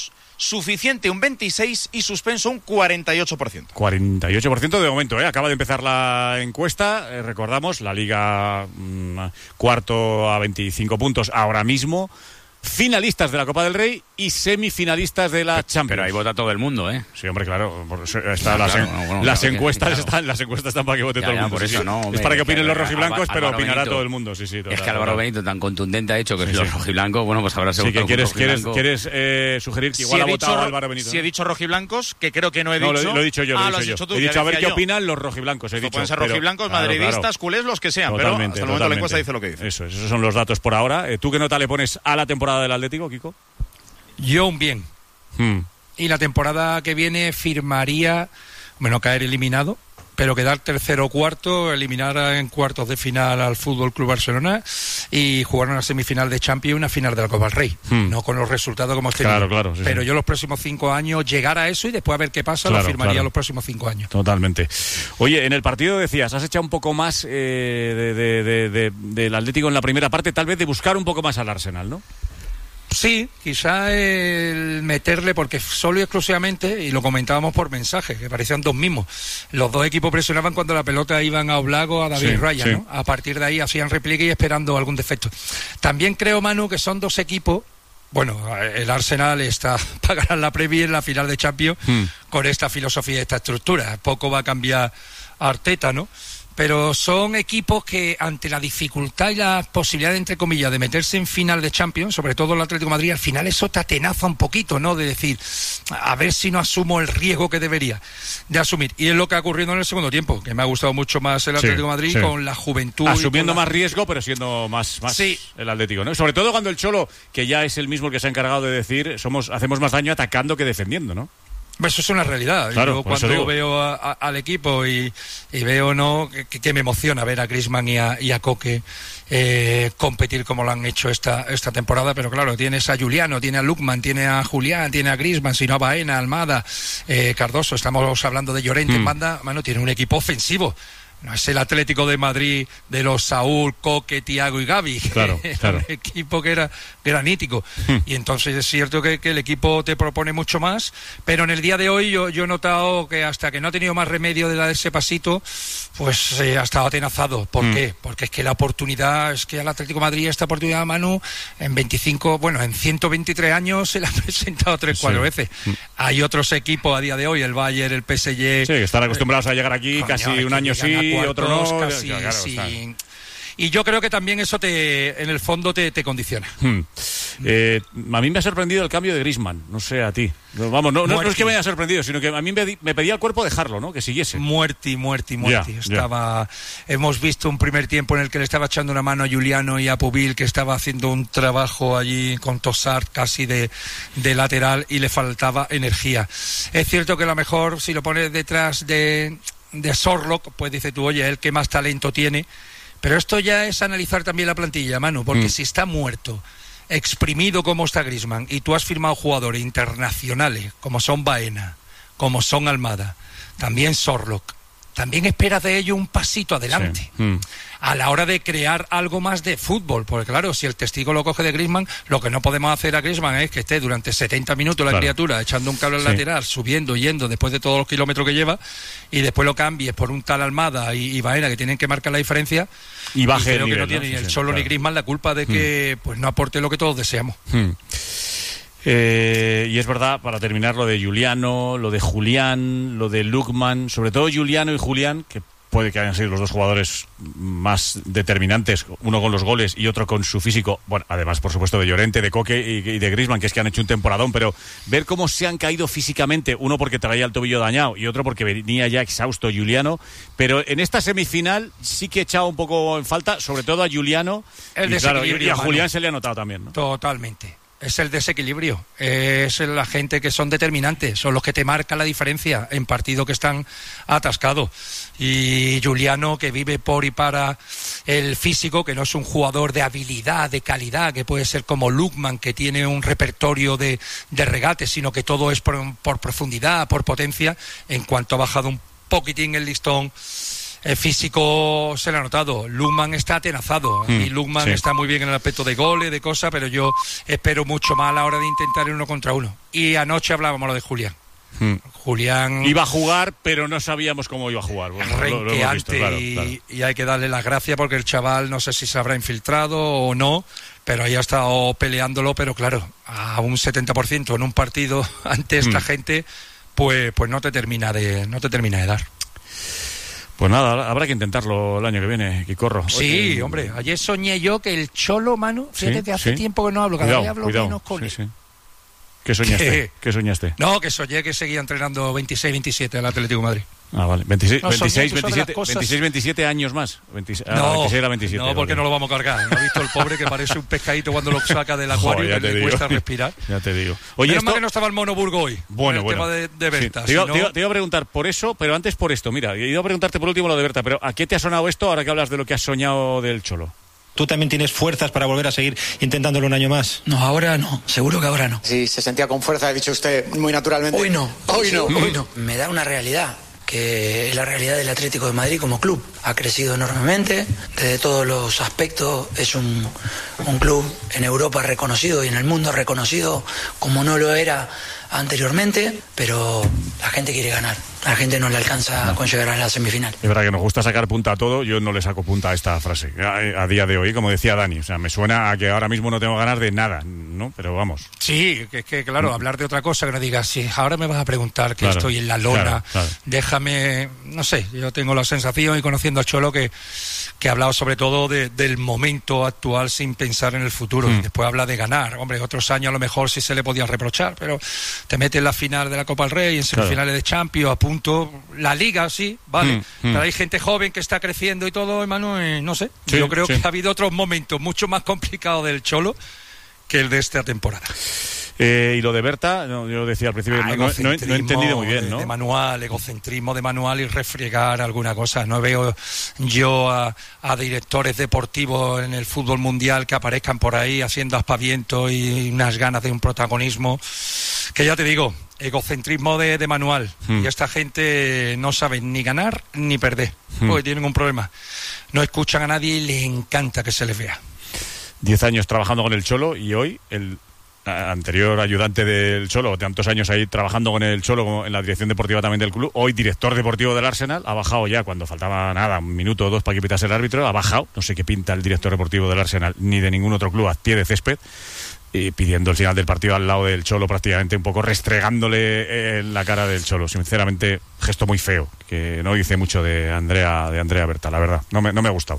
suficiente un veintiséis por ciento y suspenso un cuarenta y ocho por ciento. cuarenta y ocho por ciento de momento, ¿eh? Acaba de empezar la encuesta, eh, recordamos, la Liga mmm, cuarto a veinticinco puntos ahora mismo. Finalistas de la Copa del Rey y semifinalistas de la pero, Champions. Pero ahí vota todo el mundo, ¿eh? Sí, hombre, claro. Está las, claro, no, bueno, las claro, encuestas claro. están, las encuestas están para que vote ya, todo el ya, mundo. Por sí, eso, sí. no, hombre, es para que opinen que, los rojiblancos, pero Álvaro opinará Benito, todo el mundo. Sí, sí, es que Álvaro Benito tan contundente ha dicho que sí, los sí. rojiblancos, bueno, pues habrá sí, que quieres, quieres, quieres eh, sugerir que igual si ha votado dicho, Álvaro Benito. Si ¿no? he dicho rojiblancos, que creo que no he no, dicho. Lo, lo he dicho yo, ah, lo he dicho, dicho yo. Tú, he dicho a ver qué yo. opinan los rojiblancos. He dicho, pueden ser pero, rojiblancos, claro, madridistas, claro. culés, los que sean, Totalmente, pero hasta el momento totalmente. la encuesta dice lo que dice. Eso, esos son los datos por ahora. Eh, ¿Tú qué nota le pones a la temporada del Atlético, Kiko? Yo un bien. Hmm. Y la temporada que viene firmaría, bueno, caer eliminado, pero quedar tercero o cuarto, eliminar en cuartos de final al Fútbol Club Barcelona y jugar una semifinal de Champions y una final de la Copa del Rey. Hmm. No con los resultados como hemos tenido. Claro, claro. Sí, pero sí. yo los próximos cinco años llegar a eso y después a ver qué pasa, claro, lo firmaría claro. los próximos cinco años. Totalmente. Oye, en el partido decías, has echado un poco más eh, de, de, de, de, del Atlético en la primera parte, tal vez de buscar un poco más al Arsenal, ¿no? Sí, quizá el meterle, porque solo y exclusivamente, y lo comentábamos por mensaje, que parecían dos mismos, los dos equipos presionaban cuando la pelota iban a Oblak o a David sí, Raya, sí. ¿no? A partir de ahí hacían repliegue y esperando algún defecto. También creo, Manu, que son dos equipos. Bueno, el Arsenal está para ganar la Premier en la final de Champions hmm. con esta filosofía y esta estructura. Poco va a cambiar Arteta, ¿no? Pero son equipos que ante la dificultad y la posibilidad, entre comillas, de meterse en final de Champions, sobre todo el Atlético de Madrid, al final eso te atenaza un poquito, ¿no? De decir, a ver si no asumo el riesgo que debería de asumir. Y es lo que ha ocurrido en el segundo tiempo, que me ha gustado mucho más el Atlético de sí, Madrid sí. con la juventud. Asumiendo la... más riesgo, pero siendo más, más sí. el Atlético, ¿no? Sobre todo cuando el Cholo, que ya es el mismo el que se ha encargado de decir, somos hacemos más daño atacando que defendiendo, ¿no? Eso es una realidad. Claro, yo cuando veo a, a, al equipo y, y veo no que, que me emociona ver a Griezmann y a, y a Koke eh, competir como lo han hecho esta, esta temporada, pero claro, tienes a Juliano, tiene a Lookman, tiene a Julián, tiene a Griezmann, sino a Baena, Almada, eh, Cardoso, estamos hablando de Llorente mm. en banda, mano, tiene un equipo ofensivo. No es el Atlético de Madrid de los Saúl, Koke, Thiago y Gavi. Claro, era claro. un equipo que era granítico. Hmm. Y entonces es cierto que, que el equipo te propone mucho más, pero en el día de hoy yo, yo he notado que hasta que no ha tenido más remedio de dar ese pasito, pues eh, ha estado atenazado. ¿Por hmm. qué? Porque es que la oportunidad, es que al Atlético de Madrid esta oportunidad, Manu, en veinticinco, bueno, en ciento veintitrés años se la ha presentado tres, cuatro sí. veces. Hmm. Hay otros equipos a día de hoy, el Bayern, el P S G. Sí, que están acostumbrados eh, a llegar aquí coño, casi un año sí. Cuartos, otro no, casi, claro, sí. Y yo creo que también eso te, en el fondo te, te condiciona. Hmm. Eh, a mí me ha sorprendido el cambio de Griezmann, no sé a ti. Vamos, no, no, no es que me haya sorprendido, sino que a mí me, me pedía el cuerpo dejarlo, ¿no? Que siguiese. Muerti, muerti, muerti. Yeah, estaba, yeah. Hemos visto un primer tiempo en el que le estaba echando una mano a Juliano y a Pubil, que estaba haciendo un trabajo allí con Tossard casi de, de lateral y le faltaba energía. Es cierto que a lo mejor si lo pones detrás de, de Sorlock, pues dice tú, oye, el que más talento tiene. Pero esto ya es analizar también la plantilla, Manu, porque mm. si está muerto, exprimido como está Griezmann, y tú has firmado jugadores internacionales, como son Baena, como son Almada, también Sorlock, también esperas de ello un pasito adelante. Sí. Mm. A la hora de crear algo más de fútbol, porque claro, si el testigo lo coge de Griezmann, lo que no podemos hacer a Griezmann es que esté durante setenta minutos la claro. criatura echando un cable al sí. lateral, subiendo, yendo, después de todos los kilómetros que lleva, y después lo cambies por un tal Almada y, y Baena, que tienen que marcar la diferencia, y baje y creo el nivel, que no tiene ¿no? ni sí, el sí, Cholo claro. ni Griezmann la culpa de que mm. pues no aporte lo que todos deseamos. Mm. Eh, y es verdad, para terminar, lo de Juliano, lo de Julián, lo de Lookman, sobre todo Juliano y Julián, que puede que hayan sido los dos jugadores más determinantes, uno con los goles y otro con su físico, bueno, además por supuesto de Llorente, de Koke y, y de Griezmann, que es que han hecho un temporadón, pero ver cómo se han caído físicamente, uno porque traía el tobillo dañado y otro porque venía ya exhausto Juliano, pero en esta semifinal sí que he echado un poco en falta, sobre todo a Juliano, el y, claro, y a Julián se le ha notado también, ¿no? Totalmente. Es el desequilibrio, es la gente que son determinantes, son los que te marcan la diferencia en partidos que están atascados. Y Juliano, que vive por y para el físico, que no es un jugador de habilidad, de calidad, que puede ser como Lookman, que tiene un repertorio de, de regates, sino que todo es por, por profundidad, por potencia. En cuanto ha bajado un poquitín el listón El físico se le ha notado. Lukman está atenazado. Mm, y Lukman sí. está muy bien en el aspecto de goles, de cosas, pero yo espero mucho más a la hora de intentar el uno contra uno. Y anoche hablábamos lo de Julián. Hmm. Julián iba a jugar, pero no sabíamos cómo iba a jugar. Bueno, lo, lo hemos visto, claro, y, claro. y hay que darle las gracias porque el chaval no sé si se habrá infiltrado o no, pero ahí ha estado peleándolo, pero claro, a un setenta por ciento en un partido ante esta hmm. gente, pues, pues no te termina de, no te termina de dar. Pues nada, habrá que intentarlo el año que viene, Quicorro. Sí, Oye, hombre, ayer soñé yo que el Cholo, Manu, fíjate que hace sí. tiempo que no hablo, cada cuidado, vez hablo cuidado. menos con sí, él. Sí. ¿Qué soñaste? ¿Qué? ¿Qué soñaste? No, que soñé que seguía entrenando veintiséis veintisiete al Atlético de Madrid. Ah, vale. veintiséis, no, veintiséis, veintisiete, veintiséis, veintisiete años más. veintiséis, no, veintiséis era veintisiete. No, porque vale. no lo vamos a cargar. ¿No has visto el pobre que parece un pescadito cuando lo saca del acuario y le digo. cuesta respirar? Ya te digo. Oye, Menos esto... mal que no estaba el Mono Burgo hoy. Bueno, el bueno. tema de, de Berta. Sí. Te, iba, si no... te, iba, te iba a preguntar por eso, pero antes por esto. Mira, iba a preguntarte por último lo de Berta, pero ¿a qué te ha sonado esto ahora que hablas de lo que has soñado del Cholo? ¿Tú también tienes fuerzas para volver a seguir intentándolo un año más? No, ahora no, seguro que ahora no. Sí, se sentía con fuerza, ha dicho usted muy naturalmente. Hoy no, hoy no, hoy no. Me da una realidad, que es la realidad del Atlético de Madrid como club. Ha crecido enormemente, desde todos los aspectos, es un, un club en Europa reconocido y en el mundo reconocido como no lo era anteriormente, pero la gente quiere ganar. La gente no le alcanza no. con llegar a la semifinal. Es verdad que nos gusta sacar punta a todo. Yo no le saco punta a esta frase a, a día de hoy, como decía Dani. O sea, me suena a que ahora mismo no tengo ganas de nada, ¿no? Pero vamos. Sí, que, que claro, no. hablar de otra cosa, que no digas, sí, ahora me vas a preguntar que claro, estoy en la lona, claro, claro. déjame, no sé, yo tengo la sensación y conociendo a Cholo que, que ha hablado sobre todo de, del momento actual sin pensar en el futuro. Mm. Y después habla de ganar. Hombre, otros años a lo mejor sí se le podía reprochar, pero te metes en la final de la Copa del Rey, en semifinales claro. de Champions, a punto, la Liga, sí, vale, mm, mm. pero hay gente joven que está creciendo y todo, hermano, eh, no sé, sí, yo creo sí. que ha habido otros momentos mucho más complicados del Cholo que el de esta temporada. Eh, y lo de Berta, no, yo decía al principio, ah, no, no, no he entendido muy bien, ¿no? De, de manual, egocentrismo de manual y refregar alguna cosa. No veo yo a, a directores deportivos en el fútbol mundial que aparezcan por ahí haciendo aspavientos y unas ganas de un protagonismo. Que ya te digo, egocentrismo de, de manual. Hmm. Y esta gente no sabe ni ganar ni perder. Hmm. Porque tienen un problema. No escuchan a nadie y les encanta que se les vea. Diez años trabajando con el Cholo y hoy el anterior ayudante del Cholo, tantos años ahí trabajando con el Cholo como en la dirección deportiva también del club, hoy director deportivo del Arsenal, ha bajado ya cuando faltaba nada, un minuto o dos para que pitase el árbitro, ha bajado, no sé qué pinta el director deportivo del Arsenal ni de ningún otro club a pie de césped, y pidiendo el final del partido al lado del Cholo, prácticamente un poco restregándole en la cara del Cholo. Sinceramente, gesto muy feo, que no dice mucho de Andrea de Andrea Berta, la verdad. No me, no me ha gustado.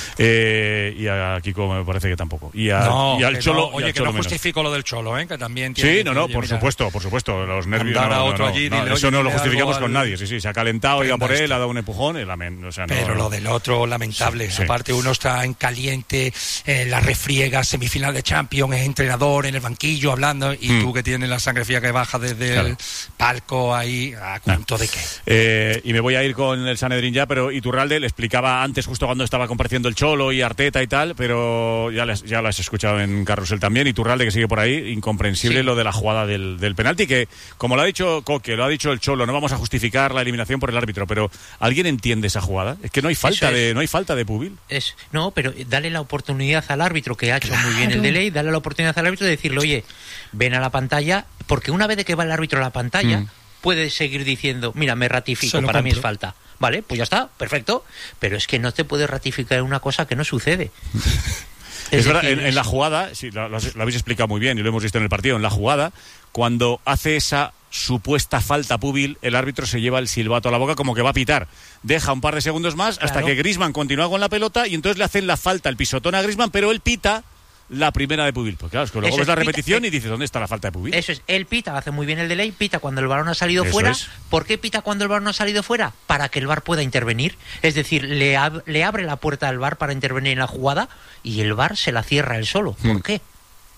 Eh, y a Kiko me parece que tampoco. Y, a, no, y al Cholo. No, oye, al que Cholo no justifico lo del Cholo, ¿eh? Que también tiene. Sí, no, no, oye, por mira, supuesto, por supuesto. Los nervios. No, a no, otro no, allí, no, dile, eso oye, no lo justificamos al... con nadie. Sí, sí, se ha calentado, iba por él, esto. ha dado un empujón. El amen, o sea, no, Pero no. lo del otro, lamentable. Sí, Aparte, sí. uno está en caliente, eh, la refriega, semifinal de Champions, es entrenador en el banquillo hablando, y mm. tú que tienes la sangre fría que baja desde claro. el palco ahí, ¿a cuento no. de qué? Eh, y me voy a ir con el Sanedrín ya, pero Iturralde le explicaba antes, justo cuando estaba compareciendo el Cholo y Arteta y tal, pero ya, les, ya lo has escuchado en Carrusel también. Iturralde, que sigue por ahí, incomprensible sí. lo de la jugada del, del penalti, que como lo ha dicho Coque, lo ha dicho el Cholo, no vamos a justificar la eliminación por el árbitro, pero ¿alguien entiende esa jugada? Es que no hay falta, es, de, no hay falta de Pubil. Es, no, pero dale la oportunidad al árbitro, que ha hecho claro. muy bien el delay, dale la oportunidad al árbitro de decirle, oye, ven a la pantalla, porque una vez de que va el árbitro a la pantalla, mm. puede seguir diciendo, mira, me ratifico, para compro. mí es falta. Vale, pues ya está, perfecto. Pero es que no te puede ratificar una cosa que no sucede. Es, es verdad, decir, en, en la jugada, sí, lo, lo habéis explicado muy bien y lo hemos visto en el partido, en la jugada, cuando hace esa supuesta falta Pubil, el árbitro se lleva el silbato a la boca como que va a pitar. Deja un par de segundos más claro. hasta que Griezmann continúa con la pelota y entonces le hacen la falta, el pisotón a Griezmann, pero él pita la primera de Pubil. Pues claro, es que luego Eso ves es, la pita, repetición eh, y dices, ¿dónde está la falta de Pubil? Eso es, él pita, hace muy bien el delay, pita cuando el balón ha salido Eso fuera. Es. ¿Por qué pita cuando el balón ha salido fuera? Para que el V A R pueda intervenir. Es decir, le, ab- le abre la puerta al V A R para intervenir en la jugada y el V A R se la cierra él solo. ¿Por hmm. qué?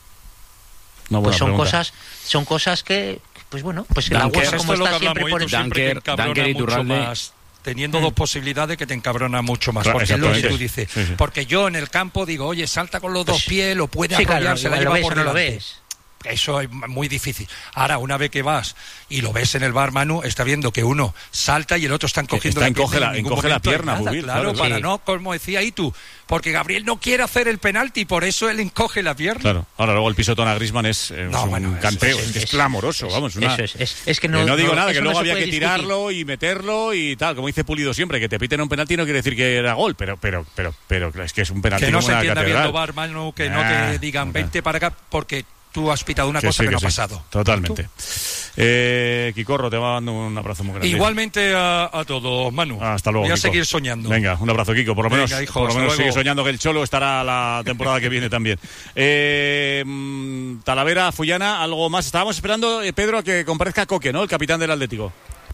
No, pues son pregunta. cosas, son cosas que, pues bueno, pues Dunker, la UEFA como está siempre por encima. Dunker, Dunker y Iturralde. Teniendo mm. dos posibilidades que te encabrona mucho más. Claro, porque es lo que tú dices. Sí, sí. Porque yo en el campo digo, oye, salta con los dos pues, pies, lo puede sí, arrollar, claro, se la lleva por no delante. Lo ves. eso es muy difícil. Ahora, una vez que vas y lo ves en el bar, Manu, está viendo que uno salta y el otro está encogiendo está la encoge pierna. La, encoge la pierna, nada, Bubil, claro, claro, para sí. no, como decía Itu, porque Gabriel no quiere hacer el penalti, por eso él encoge la pierna. Claro. Ahora, luego el pisotón a Griezmann es, eh, no, un bueno, canteo, es, es, es, que es, es clamoroso, es, vamos. Una, eso es, es, es que no, que no digo no, nada, que luego no había que discutir. tirarlo y meterlo y tal, como dice Pulido siempre, que te piten un penalti no quiere decir que era gol, pero pero pero pero es que es un penalti que no como se una entienda catedral. viendo bar, Manu, que ah, no te digan vente para acá porque tú has pitado una que cosa sí, que, que no sí, ha pasado. Totalmente. Eh, Quicorro, te mando un abrazo muy grande. Igualmente a, a todos, Manu. Hasta luego. Voy a Kiko. seguir soñando. Venga, un abrazo, Kiko. Por lo menos, Venga, hijo, por lo menos luego. sigue soñando que el Cholo estará la temporada que viene también. Eh, Talavera, Fullana, algo más. Estábamos esperando, eh, Pedro, a que comparezca Coque, ¿no? El capitán del Atlético.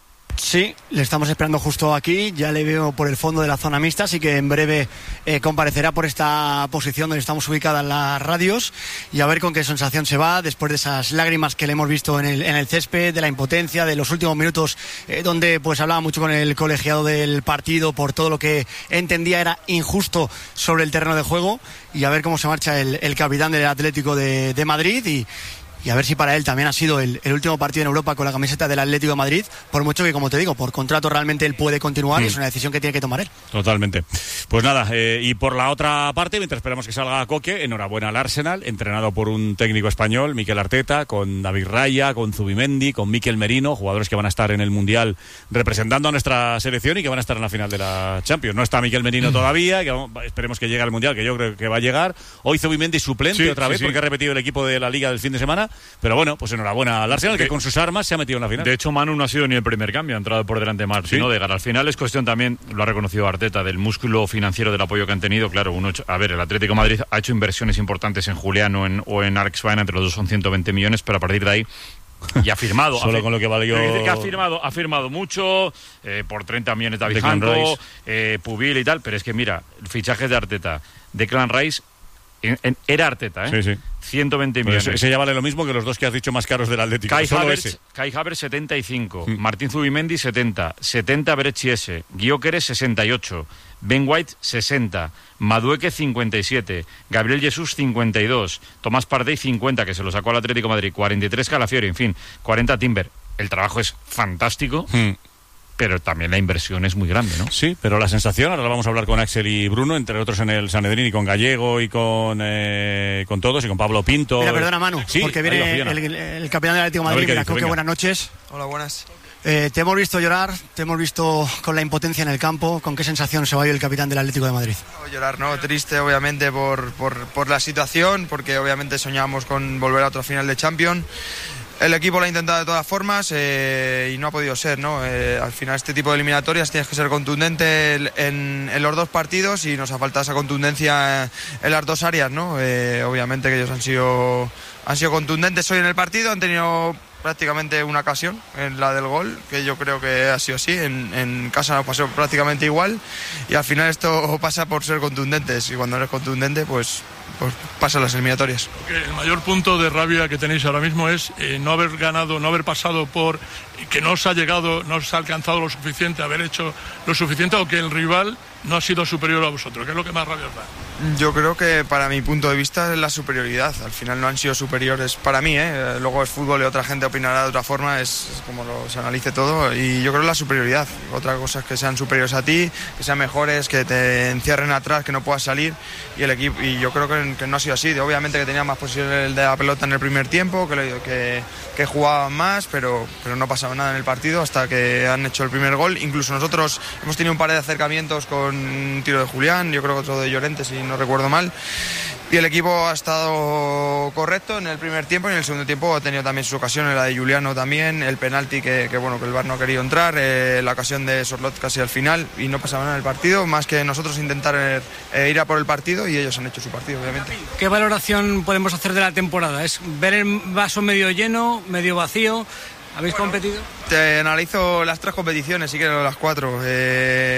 Sí, le estamos esperando justo aquí, ya le veo por el fondo de la zona mixta, así que en breve eh, comparecerá por esta posición donde estamos ubicadas las radios y a ver con qué sensación se va después de esas lágrimas que le hemos visto en el, en el césped, de la impotencia, de los últimos minutos eh, donde pues hablaba mucho con el colegiado del partido por todo lo que entendía era injusto sobre el terreno de juego y a ver cómo se marcha el, el capitán del Atlético de, de Madrid y Y a ver si para él también ha sido el, el último partido en Europa con la camiseta del Atlético de Madrid, por mucho que, como te digo, por contrato realmente él puede continuar mm. y es una decisión que tiene que tomar él. Totalmente. Pues nada, eh, y por la otra parte, mientras esperamos que salga Coque, enhorabuena al Arsenal, entrenado por un técnico español, Mikel Arteta, con David Raya, con Zubimendi, con Mikel Merino, jugadores que van a estar en el Mundial representando a nuestra selección y que van a estar en la final de la Champions. No está Mikel Merino mm. todavía, que vamos, esperemos que llegue al Mundial, que yo creo que va a llegar. Hoy Zubimendi suplente sí, otra sí, vez, sí. porque ha repetido el equipo de la Liga del fin de semana. Pero bueno, pues enhorabuena al Arsenal, que con sus armas se ha metido en la final. De hecho, Manu no ha sido ni el primer cambio, ha entrado por delante de Martín Odegaard. Al final es cuestión también, lo ha reconocido Arteta, del músculo financiero del apoyo que han tenido. Claro, uno, a ver, el Atlético de Madrid ha hecho inversiones importantes en Julián o en, o en Alex Baena, entre los dos son ciento veinte millones, pero a partir de ahí y ha firmado. Solo ha, con lo que valió. Que ha firmado, ha firmado mucho, eh, por treinta millones David Janko, eh, Pubil y tal, pero es que mira, el fichaje de Arteta, Declan Rice, en, en, era Arteta, ¿eh? Sí, sí. ciento veinte millones. Pues ese ya vale lo mismo que los dos que has dicho más caros del Atlético. Kai Havertz, Kai Havertz setenta y cinco, mm. Martín Zubimendi setenta, setenta Brechiese, Gyökeres sesenta y ocho, Ben White sesenta, Madueke cincuenta y siete, Gabriel Jesús cincuenta y dos, Tomás Partey cincuenta, que se lo sacó al Atlético de Madrid, cuarenta y tres Calafiori, en fin, cuarenta Timber. El trabajo es fantástico. Mm. Pero también la inversión es muy grande, ¿no? Sí, pero la sensación, ahora vamos a hablar con Axel y Bruno, entre otros en el Sanedrín, y con Gallego y con eh, con todos, y con Pablo Pinto. Mira, perdona, Manu, sí, porque viene el, el capitán del Atlético de Madrid. Mira, Coque, buenas noches. Hola, buenas. Eh, te hemos visto llorar, te hemos visto con la impotencia en el campo. ¿Con qué sensación se va hoy el capitán del Atlético de Madrid? No, llorar, ¿no? Triste, obviamente, por, por, por la situación, porque obviamente soñábamos con volver a otra final de Champions. El equipo lo ha intentado de todas formas eh, y no ha podido ser, ¿no? Eh, al final este tipo de eliminatorias tienes que ser contundente en, en los dos partidos y nos ha faltado esa contundencia en las dos áreas, ¿no? Eh, obviamente que ellos han sido, han sido contundentes hoy en el partido, han tenido prácticamente una ocasión en la del gol, que yo creo que ha sido así, en, en casa nos pasó prácticamente igual y al final esto pasa por ser contundentes y cuando eres contundente pues, pues pasan las eliminatorias. El mayor punto de rabia que tenéis ahora mismo es eh, no haber ganado, no haber pasado por que no os ha llegado, no os ha alcanzado lo suficiente, haber hecho lo suficiente o que el rival no ha sido superior a vosotros, que es lo que más rabia os da. Yo creo que para mi punto de vista es la superioridad. Al final no han sido superiores para mí, ¿eh? Luego es fútbol y otra gente opinará de otra forma, es, es como lo, se analice todo y yo creo que la superioridad. Otra cosa es que sean superiores a ti, que sean mejores, que te encierren atrás, que no puedas salir y el equipo, y yo creo que, que no ha sido así. Obviamente que tenía más posesión de la pelota en el primer tiempo, que, que, que jugaban más, pero, pero no pasaba nada en el partido hasta que han hecho el primer gol. Incluso nosotros hemos tenido un par de acercamientos con un tiro de Julián, yo creo que otro de Llorente, si no recuerdo mal, y el equipo ha estado correcto en el primer tiempo y en el segundo tiempo ha tenido también sus ocasiones, la de Juliano también, el penalti que, que bueno que el V A R no ha querido entrar, eh, la ocasión de Sorlot casi al final y no pasaba nada en el partido, más que nosotros intentar eh, ir a por el partido y ellos han hecho su partido, obviamente. ¿Qué valoración podemos hacer de la temporada? ¿Es ver el vaso medio lleno, medio vacío? ¿Habéis bueno, competido? Te analizo las tres competiciones, sí que las cuatro. Eh,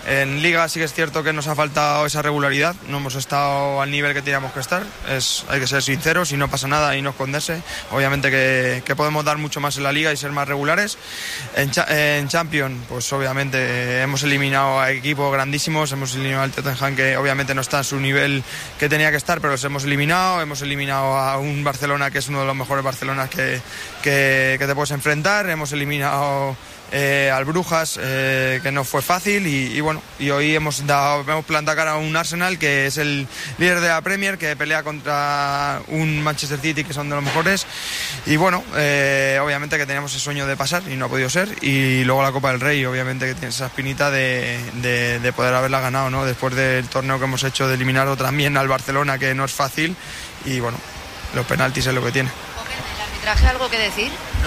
En Liga sí que es cierto que nos ha faltado esa regularidad, no hemos estado al nivel que teníamos que estar, es, hay que ser sinceros y no pasa nada y no esconderse. Obviamente que, que podemos dar mucho más en la Liga y ser más regulares. En, en Champions, pues obviamente eh, hemos eliminado a equipos grandísimos, hemos eliminado al Tottenham, que obviamente no está en su nivel que tenía que estar, pero los hemos eliminado, hemos eliminado a un Barcelona que es uno de los mejores Barcelonas que, que, que te puedes enfrentar, hemos eliminado Eh, al Brujas, eh, que no fue fácil y, y bueno, y hoy hemos dado, hemos plantado cara a un Arsenal que es el líder de la Premier, que pelea contra un Manchester City que son de los mejores y bueno, eh, obviamente que teníamos el sueño de pasar y no ha podido ser, y luego la Copa del Rey, obviamente que tiene esa espinita de, de, de poder haberla ganado, ¿no? Después del torneo que hemos hecho, de eliminar también al Barcelona, que no es fácil, y bueno, los penaltis es lo que tiene. ¿El arbitraje algo que decir? No.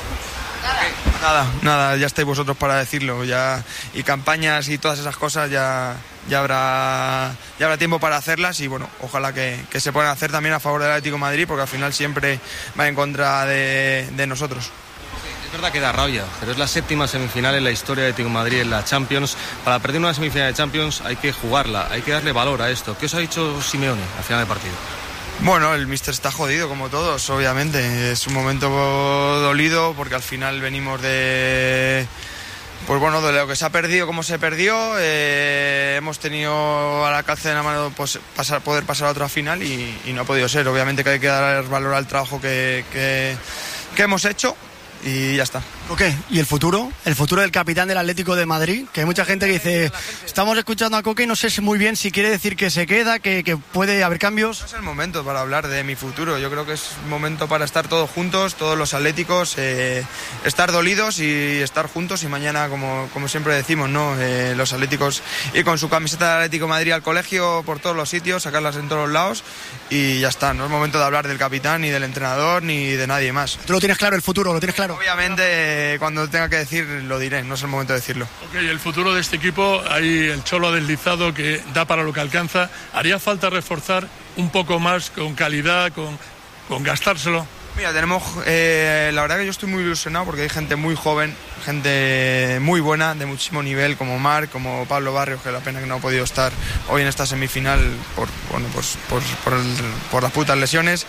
Nada, nada, ya estáis vosotros para decirlo, ya, y campañas y todas esas cosas ya, ya habrá ya habrá tiempo para hacerlas y bueno, ojalá que, que se puedan hacer también a favor del Atlético de Madrid, porque al final siempre va en contra de, de nosotros. Es verdad que da rabia, pero es la séptima semifinal en la historia de Atlético de Madrid en la Champions. Para perder una semifinal de Champions hay que jugarla, hay que darle valor a esto. ¿Qué os ha dicho Simeone al final del partido? Bueno, el míster está jodido como todos, obviamente. Es un momento dolido porque al final venimos de... Pues bueno, de lo que se ha perdido, como se perdió, eh, hemos tenido al alcance de la mano pues, pasar, poder pasar a otra final y, y no ha podido ser. Obviamente que hay que dar valor al trabajo que, que, que hemos hecho y ya está. Ok, ¿y el futuro? El futuro del capitán del Atlético de Madrid, que hay mucha gente que dice, estamos escuchando a Coque y no sé muy bien si quiere decir que se queda, que, que puede haber cambios. No es el momento para hablar de mi futuro, yo creo que es momento para estar todos juntos, todos los atléticos, eh, estar dolidos y estar juntos, y mañana, como, como siempre decimos, ¿no? Eh, los atléticos ir con su camiseta del Atlético de Madrid al colegio por todos los sitios, sacarlas en todos los lados y ya está. No es momento de hablar del capitán, ni del entrenador, ni de nadie más. ¿Tú lo tienes claro, el futuro? ¿Lo tienes claro? Obviamente, cuando tenga que decir, lo diré, no es el momento de decirlo. Ok, el futuro de este equipo, ahí el Cholo ha deslizado que da para lo que alcanza. ¿Haría falta reforzar un poco más, con calidad, con, con gastárselo? Mira, tenemos, eh, la verdad que yo estoy muy ilusionado porque hay gente muy joven, gente muy buena, de muchísimo nivel, como Marc, como Pablo Barrios, que la pena que no ha podido estar hoy en esta semifinal por, bueno, pues, por, por, el, por las putas lesiones,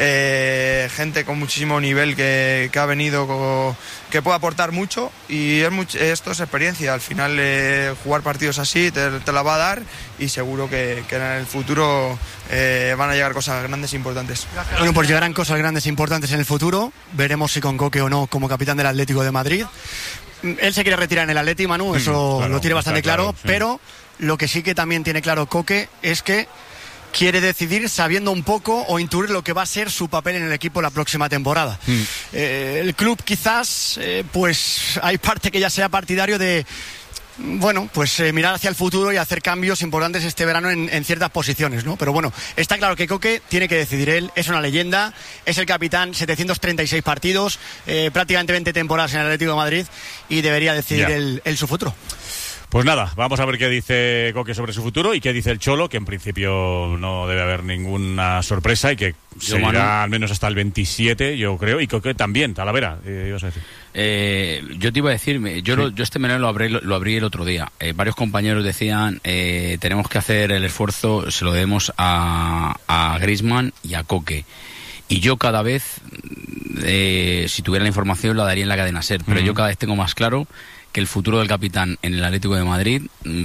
eh, gente con muchísimo nivel que, que ha venido, con, que puede aportar mucho, y es mucho, esto es experiencia, al final eh, jugar partidos así te, te la va a dar, y seguro que, que en el futuro eh, van a llegar cosas grandes e importantes. Bueno, pues llegarán cosas grandes e importantes en el futuro, veremos si con Coque o no como capitán del Atlético de Madrid. Él se quiere retirar en el Atleti, Manu, eso claro, lo tiene bastante claro, claro sí. Pero lo que sí que también tiene claro Coque es que quiere decidir sabiendo un poco o intuir lo que va a ser su papel en el equipo la próxima temporada. Mm. Eh, el club quizás, eh, pues hay parte que ya sea partidario de... Bueno, pues eh, mirar hacia el futuro y hacer cambios importantes este verano en, en ciertas posiciones, ¿no? Pero bueno, está claro que Coque tiene que decidir él, es una leyenda, es el capitán, setecientos treinta y seis partidos, eh, prácticamente veinte temporadas en el Atlético de Madrid, y debería decidir él, él su futuro. Pues nada, vamos a ver qué dice Coque sobre su futuro y qué dice el Cholo, que en principio no debe haber ninguna sorpresa y que yo, seguirá Manu, al menos hasta el veintisiete, yo creo, y Coque también, Talavera, eh, ibas a decir. Eh, yo te iba a decir, yo, sí. lo, yo este menú lo abrí, lo, lo abrí el otro día. Eh, varios compañeros decían, eh, tenemos que hacer el esfuerzo, se lo debemos a, a Griezmann y a Coque. Y yo cada vez, eh, si tuviera la información, la daría en la cadena SER, pero uh-huh. yo cada vez tengo más claro que el futuro del capitán en el Atlético de Madrid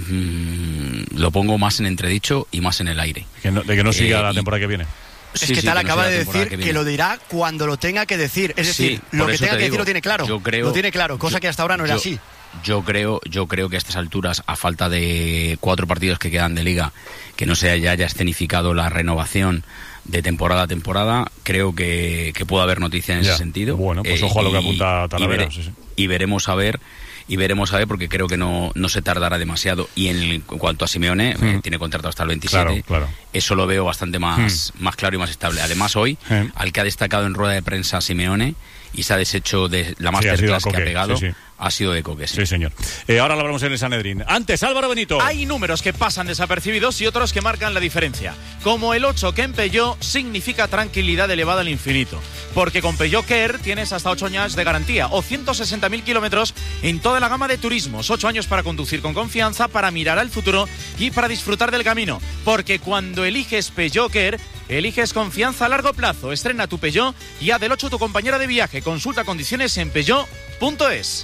mmm, lo pongo más en entredicho y más en el aire. Que no, de que no siga eh, la temporada y, que viene. Es sí, que sí, tal que acaba no de decir que, que lo dirá cuando lo tenga que decir. Es sí, decir, lo que tenga que digo, decir lo tiene claro. Yo creo, lo tiene claro, cosa yo, que hasta ahora no era yo, así. Yo creo, yo creo que a estas alturas, a falta de cuatro partidos que quedan de Liga, que no se haya, haya escenificado la renovación de temporada a temporada, creo que, que puede haber noticia en ya. ese sentido. Bueno, pues eh, ojo a lo que apunta Talavera. Y, veré, sí, sí. y veremos a ver... Y veremos a ver, porque creo que no, no se tardará demasiado. Y en, el, en cuanto a Simeone, mm. eh, tiene contrato hasta el veintisiete. Claro, claro. Eso lo veo bastante más, mm. más claro y más estable. Además, hoy, mm. al que ha destacado en rueda de prensa Simeone, y se ha deshecho de la Sí, ha sido masterclass Coque, que ha pegado. sí, sí. Ha sido de Coque, sí. Sí, señor. Eh, ahora lo hablamos en el Sanedrín. Antes, Álvaro Benito. Hay números que pasan desapercibidos y otros que marcan la diferencia. Como el ocho, que en Peugeot significa tranquilidad elevada al infinito. Porque con Peugeot Care tienes hasta ocho años de garantía o ciento sesenta mil kilómetros en toda la gama de turismos. ocho años para conducir con confianza, para mirar al futuro y para disfrutar del camino. Porque cuando eliges Peugeot Care, eliges confianza a largo plazo. Estrena tu Peugeot y haz del ocho tu compañera de viaje. Consulta condiciones en peugeot punto es.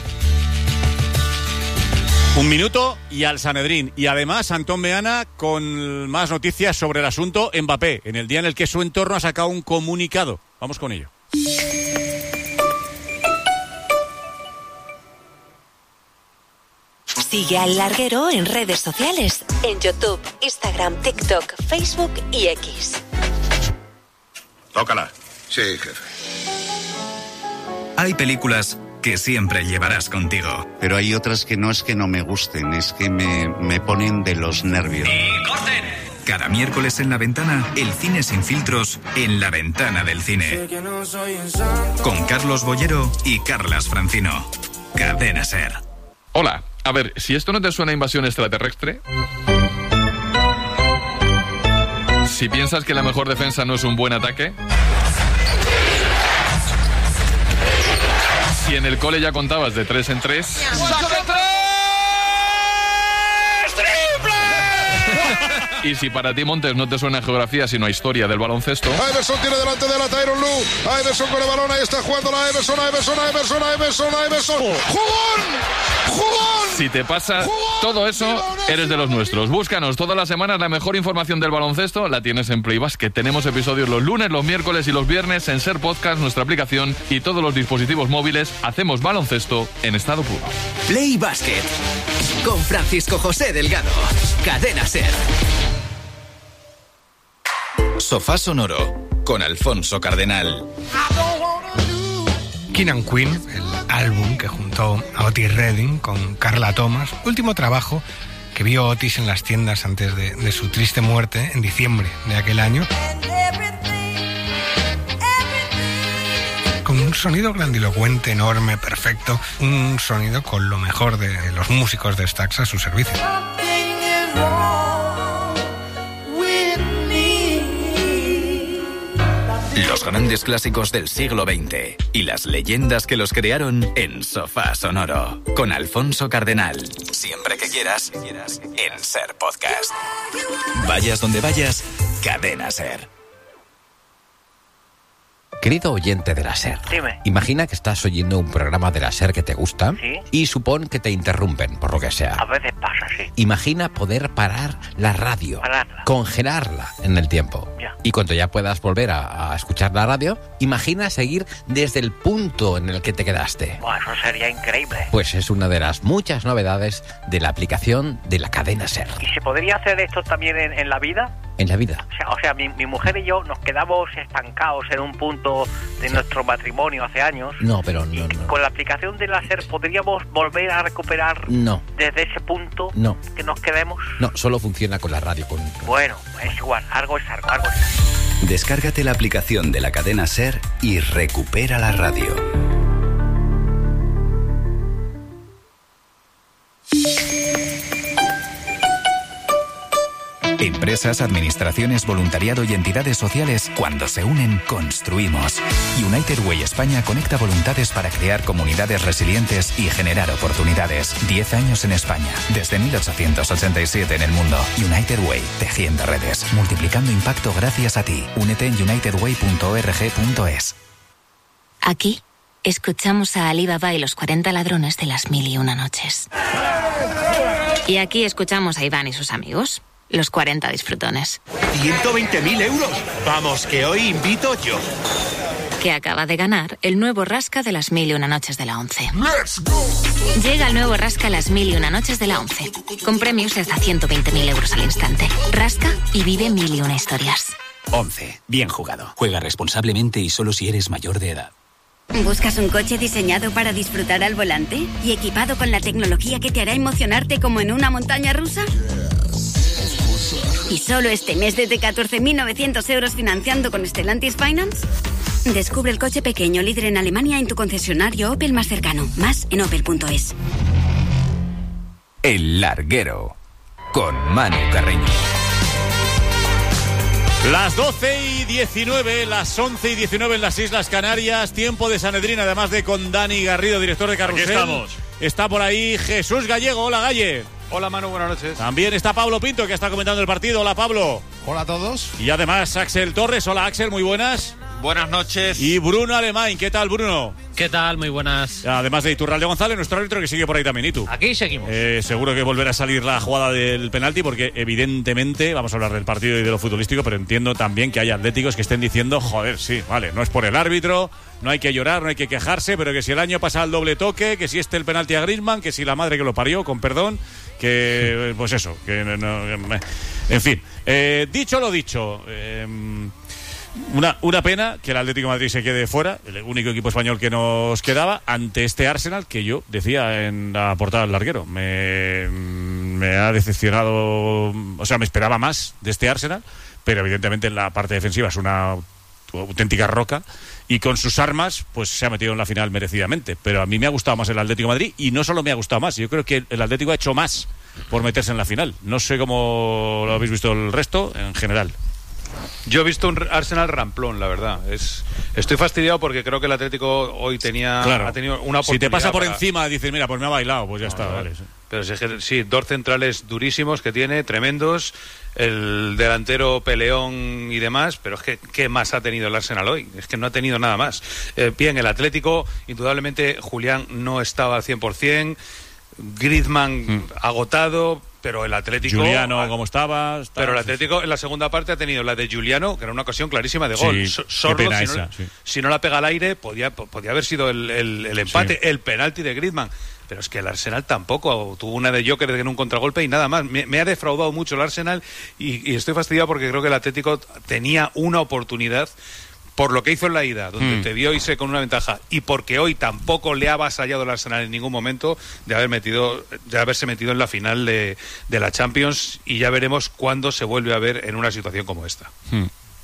Un minuto y al Sanedrín. Y además, Antón Meana con más noticias sobre el asunto Mbappé, en el día en el que su entorno ha sacado un comunicado. Vamos con ello. Sigue al Larguero en redes sociales, en YouTube, Instagram, TikTok, Facebook y X. Tócala. Sí, jefe. Hay películas que siempre llevarás contigo. Pero hay otras que no es que no me gusten, es que me, me ponen de los nervios. ¡Y corten! Cada miércoles en La Ventana, el cine sin filtros en La Ventana del Cine. Con Carlos Bollero y Carlas Francino. Cadena SER. Hola, a ver, si esto no te suena a invasión extraterrestre... Si piensas que la mejor defensa no es un buen ataque... Si en el cole ya contabas de tres en tres... ¡Saca tres! Y si para ti, Montes, no te suena a geografía sino a historia del baloncesto... Iverson tiene delante de la Tyronn Lue. Iverson con el balón, ahí está jugando la Iverson, Iverson, Iverson, Iverson, Iverson. ¡Jugón! ¡Jugón! Si te pasa todo eso, eres de los nuestros. Búscanos todas las semanas la mejor información del baloncesto. La tienes en Play Basket. Tenemos episodios los lunes, los miércoles y los viernes en SER Podcast, nuestra aplicación y todos los dispositivos móviles. Hacemos baloncesto en estado puro. Play Basket con Francisco José Delgado. Cadena SER. Sofá Sonoro con Alfonso Cardenal. King and Queen, el álbum que juntó a Otis Redding con Carla Thomas, último trabajo que vio Otis en las tiendas antes de, de su triste muerte en diciembre de aquel año, con un sonido grandilocuente, enorme, perfecto, un sonido con lo mejor de los músicos de Stax a su servicio. Los grandes clásicos del siglo veinte y las leyendas que los crearon en Sofá Sonoro con Alfonso Cardenal. Siempre que quieras, en SER Podcast. Vayas donde vayas, Cadena SER. Querido oyente de la SER, Dime. Imagina que estás oyendo un programa de la SER que te gusta, ¿Sí? Y supón que te interrumpen, por lo que sea. A veces pasa, sí. Imagina poder parar la radio, Pararla. congelarla en el tiempo. Ya. Y cuando ya puedas volver a, a escuchar la radio, imagina seguir desde el punto en el que te quedaste. Buah, eso sería increíble. Pues es una de las muchas novedades de la aplicación de la cadena SER. ¿Y se podría hacer esto también en, en la vida? En la vida. O sea, o sea mi, mi mujer y yo nos quedamos estancados en un punto de Sí. nuestro matrimonio hace años. No, pero no, no. Con la aplicación de la SER podríamos volver a recuperar No. desde ese punto No. que nos quedemos. No, solo funciona con la radio. Con... Bueno, es igual, algo es algo, algo es algo. Descárgate la aplicación de la cadena SER y recupera la radio. Empresas, administraciones, voluntariado y entidades sociales, cuando se unen, construimos. United Way España conecta voluntades para crear comunidades resilientes y generar oportunidades. Diez años en España, desde mil ochocientos ochenta y siete en el mundo. United Way, tejiendo redes, multiplicando impacto gracias a ti. Únete en united way punto org punto es. Aquí escuchamos a Ali Baba y los cuarenta ladrones de las mil y una noches. Y aquí escuchamos a Iván y sus amigos, los cuarenta disfrutones. ciento veinte mil euros. Vamos, que hoy invito yo. Que acaba de ganar el nuevo Rasca de las mil y una noches de la once. Llega el nuevo Rasca las mil y una noches de la once, con premios de hasta ciento veinte mil euros al instante. Rasca y vive mil y una historias. once. Bien jugado. Juega responsablemente y solo si eres mayor de edad. ¿Buscas un coche diseñado para disfrutar al volante y equipado con la tecnología que te hará emocionarte como en una montaña rusa? ¿Y solo este mes desde catorce mil novecientos euros financiando con Stellantis Finance? Descubre el coche pequeño líder en Alemania en tu concesionario Opel más cercano. Más en opel punto es. El Larguero, con Manu Carreño. Las doce y diecinueve, las once y diecinueve en las Islas Canarias, tiempo de Sanedrín, además de con Dani Garrido, director de Carrusel. Aquí estamos. Está por ahí Jesús Gallego. Hola, Galle. Hola, Manu, buenas noches. También está Pablo Pinto, que está comentando el partido. Hola, Pablo. Hola a todos. Y además Axel Torres. Hola, Axel, muy buenas. Buenas noches. Y Bruno Alemán. ¿Qué tal, Bruno? ¿Qué tal? Muy buenas. Además de Iturralde González, nuestro árbitro que sigue por ahí también. ¿Y tú? Aquí seguimos. Eh, seguro que volverá a salir la jugada del penalti porque evidentemente, vamos a hablar del partido y de lo futbolístico, pero entiendo también que hay atléticos que estén diciendo, joder, sí, vale, no es por el árbitro, no hay que llorar, no hay que quejarse, pero que si el año pasa el doble toque, que si este el penalti a Griezmann, que si la madre que lo parió, con perdón, que pues eso, que no, no, en fin. Eh, dicho lo dicho, eh, Una, una pena que el Atlético de Madrid se quede fuera, el único equipo español que nos quedaba, ante este Arsenal que yo decía en la portada del Larguero. Me, me ha decepcionado, o sea, me esperaba más de este Arsenal, pero evidentemente en la parte defensiva es una auténtica roca y con sus armas pues se ha metido en la final merecidamente. Pero a mí me ha gustado más el Atlético de Madrid y no solo me ha gustado más, yo creo que el Atlético ha hecho más por meterse en la final. No sé cómo lo habéis visto el resto en general. Yo he visto un Arsenal ramplón, la verdad. Es, estoy fastidiado porque creo que el Atlético hoy tenía claro. ha tenido una oportunidad. Si te pasa por para... encima, dices, mira, pues me ha bailado, pues ya no, está, no, vale. Sí. Pero si es que, sí, dos centrales durísimos que tiene, tremendos, el delantero peleón y demás, pero es que ¿qué más ha tenido el Arsenal hoy? Es que no ha tenido nada más. Eh, bien, el Atlético, indudablemente, Julián no estaba al cien por ciento, Griezmann mm. agotado, pero el Atlético... Juliano, ¿cómo estaba? estaba? Pero el Atlético en la segunda parte ha tenido la de Juliano, que era una ocasión clarísima de gol. Sí, Sorlo, si, esa, no, sí. si no la pega al aire, podía, podía haber sido el, el, el empate, sí. el penalti de Griezmann. Pero es que el Arsenal tampoco, tuvo una de Joker en un contragolpe y nada más. Me, me ha defraudado mucho el Arsenal y, y estoy fastidiado porque creo que el Atlético tenía una oportunidad por lo que hizo en la ida, donde mm. te vio irse con una ventaja, y porque hoy tampoco le ha avasallado el Arsenal en ningún momento de haber metido, de haberse metido en la final de, de la Champions, y ya veremos cuándo se vuelve a ver en una situación como esta. Mm.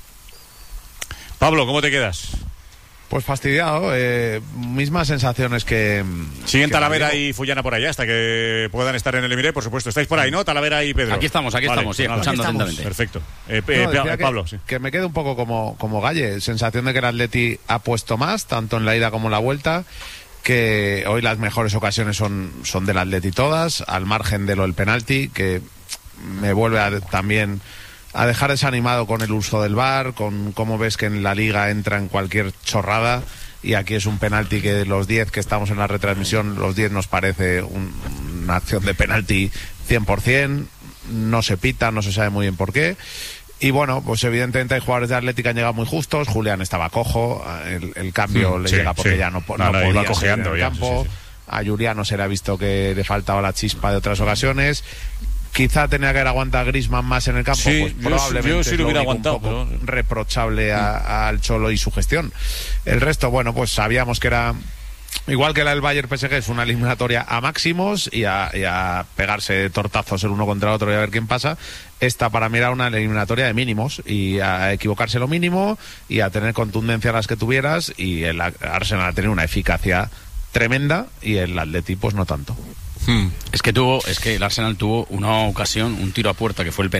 Pablo, ¿cómo te quedas? Pues fastidiado, eh, mismas sensaciones que... Siguen que Talavera y Fullana por allá hasta que puedan estar en el Emiré, por supuesto. Estáis por ahí, ¿no? Talavera y Pedro. Aquí estamos, aquí vale, estamos, sí, pues escuchando aquí estamos. atentamente. Perfecto. Eh, no, eh, Pablo, que, sí. Que me quede un poco como, como Galle, sensación de que el Atleti ha puesto más, tanto en la ida como en la vuelta, que hoy las mejores ocasiones son, son del Atleti todas, al margen de lo del penalti, que me vuelve a, también... a dejar desanimado con el uso del V A R, con cómo ves que en la Liga entra en cualquier chorrada, y aquí es un penalti que de los diez que estamos en la retransmisión, los diez nos parece un, una acción de penalti cien por ciento, no se pita, no se sabe muy bien por qué. Y bueno, pues evidentemente hay jugadores de Atlético que han llegado muy justos. Julián estaba cojo, el, el cambio mm, le sí, llega porque sí. ya no, no, no, no podía iba cojeando en el campo. Sí, sí, sí. A Juliano se le ha visto que le faltaba la chispa de otras ocasiones. Quizá tenía que haber aguantado a Griezmann más en el campo, sí, pues probablemente yo, yo sí lo hubiera es lo aguantado, un poco pero... reprochable a, a, al Cholo y su gestión. El resto, bueno, pues sabíamos que era igual que la del Bayern P S G, es una eliminatoria a máximos y a, y a pegarse tortazos el uno contra el otro y a ver quién pasa. Esta para mí era una eliminatoria de mínimos y a equivocarse lo mínimo y a tener contundencia las que tuvieras, y el Arsenal ha tenido una eficacia tremenda y el Atleti pues no tanto. Hmm. Es que tuvo, es que el Arsenal tuvo una ocasión, un tiro a puerta que fue el penalti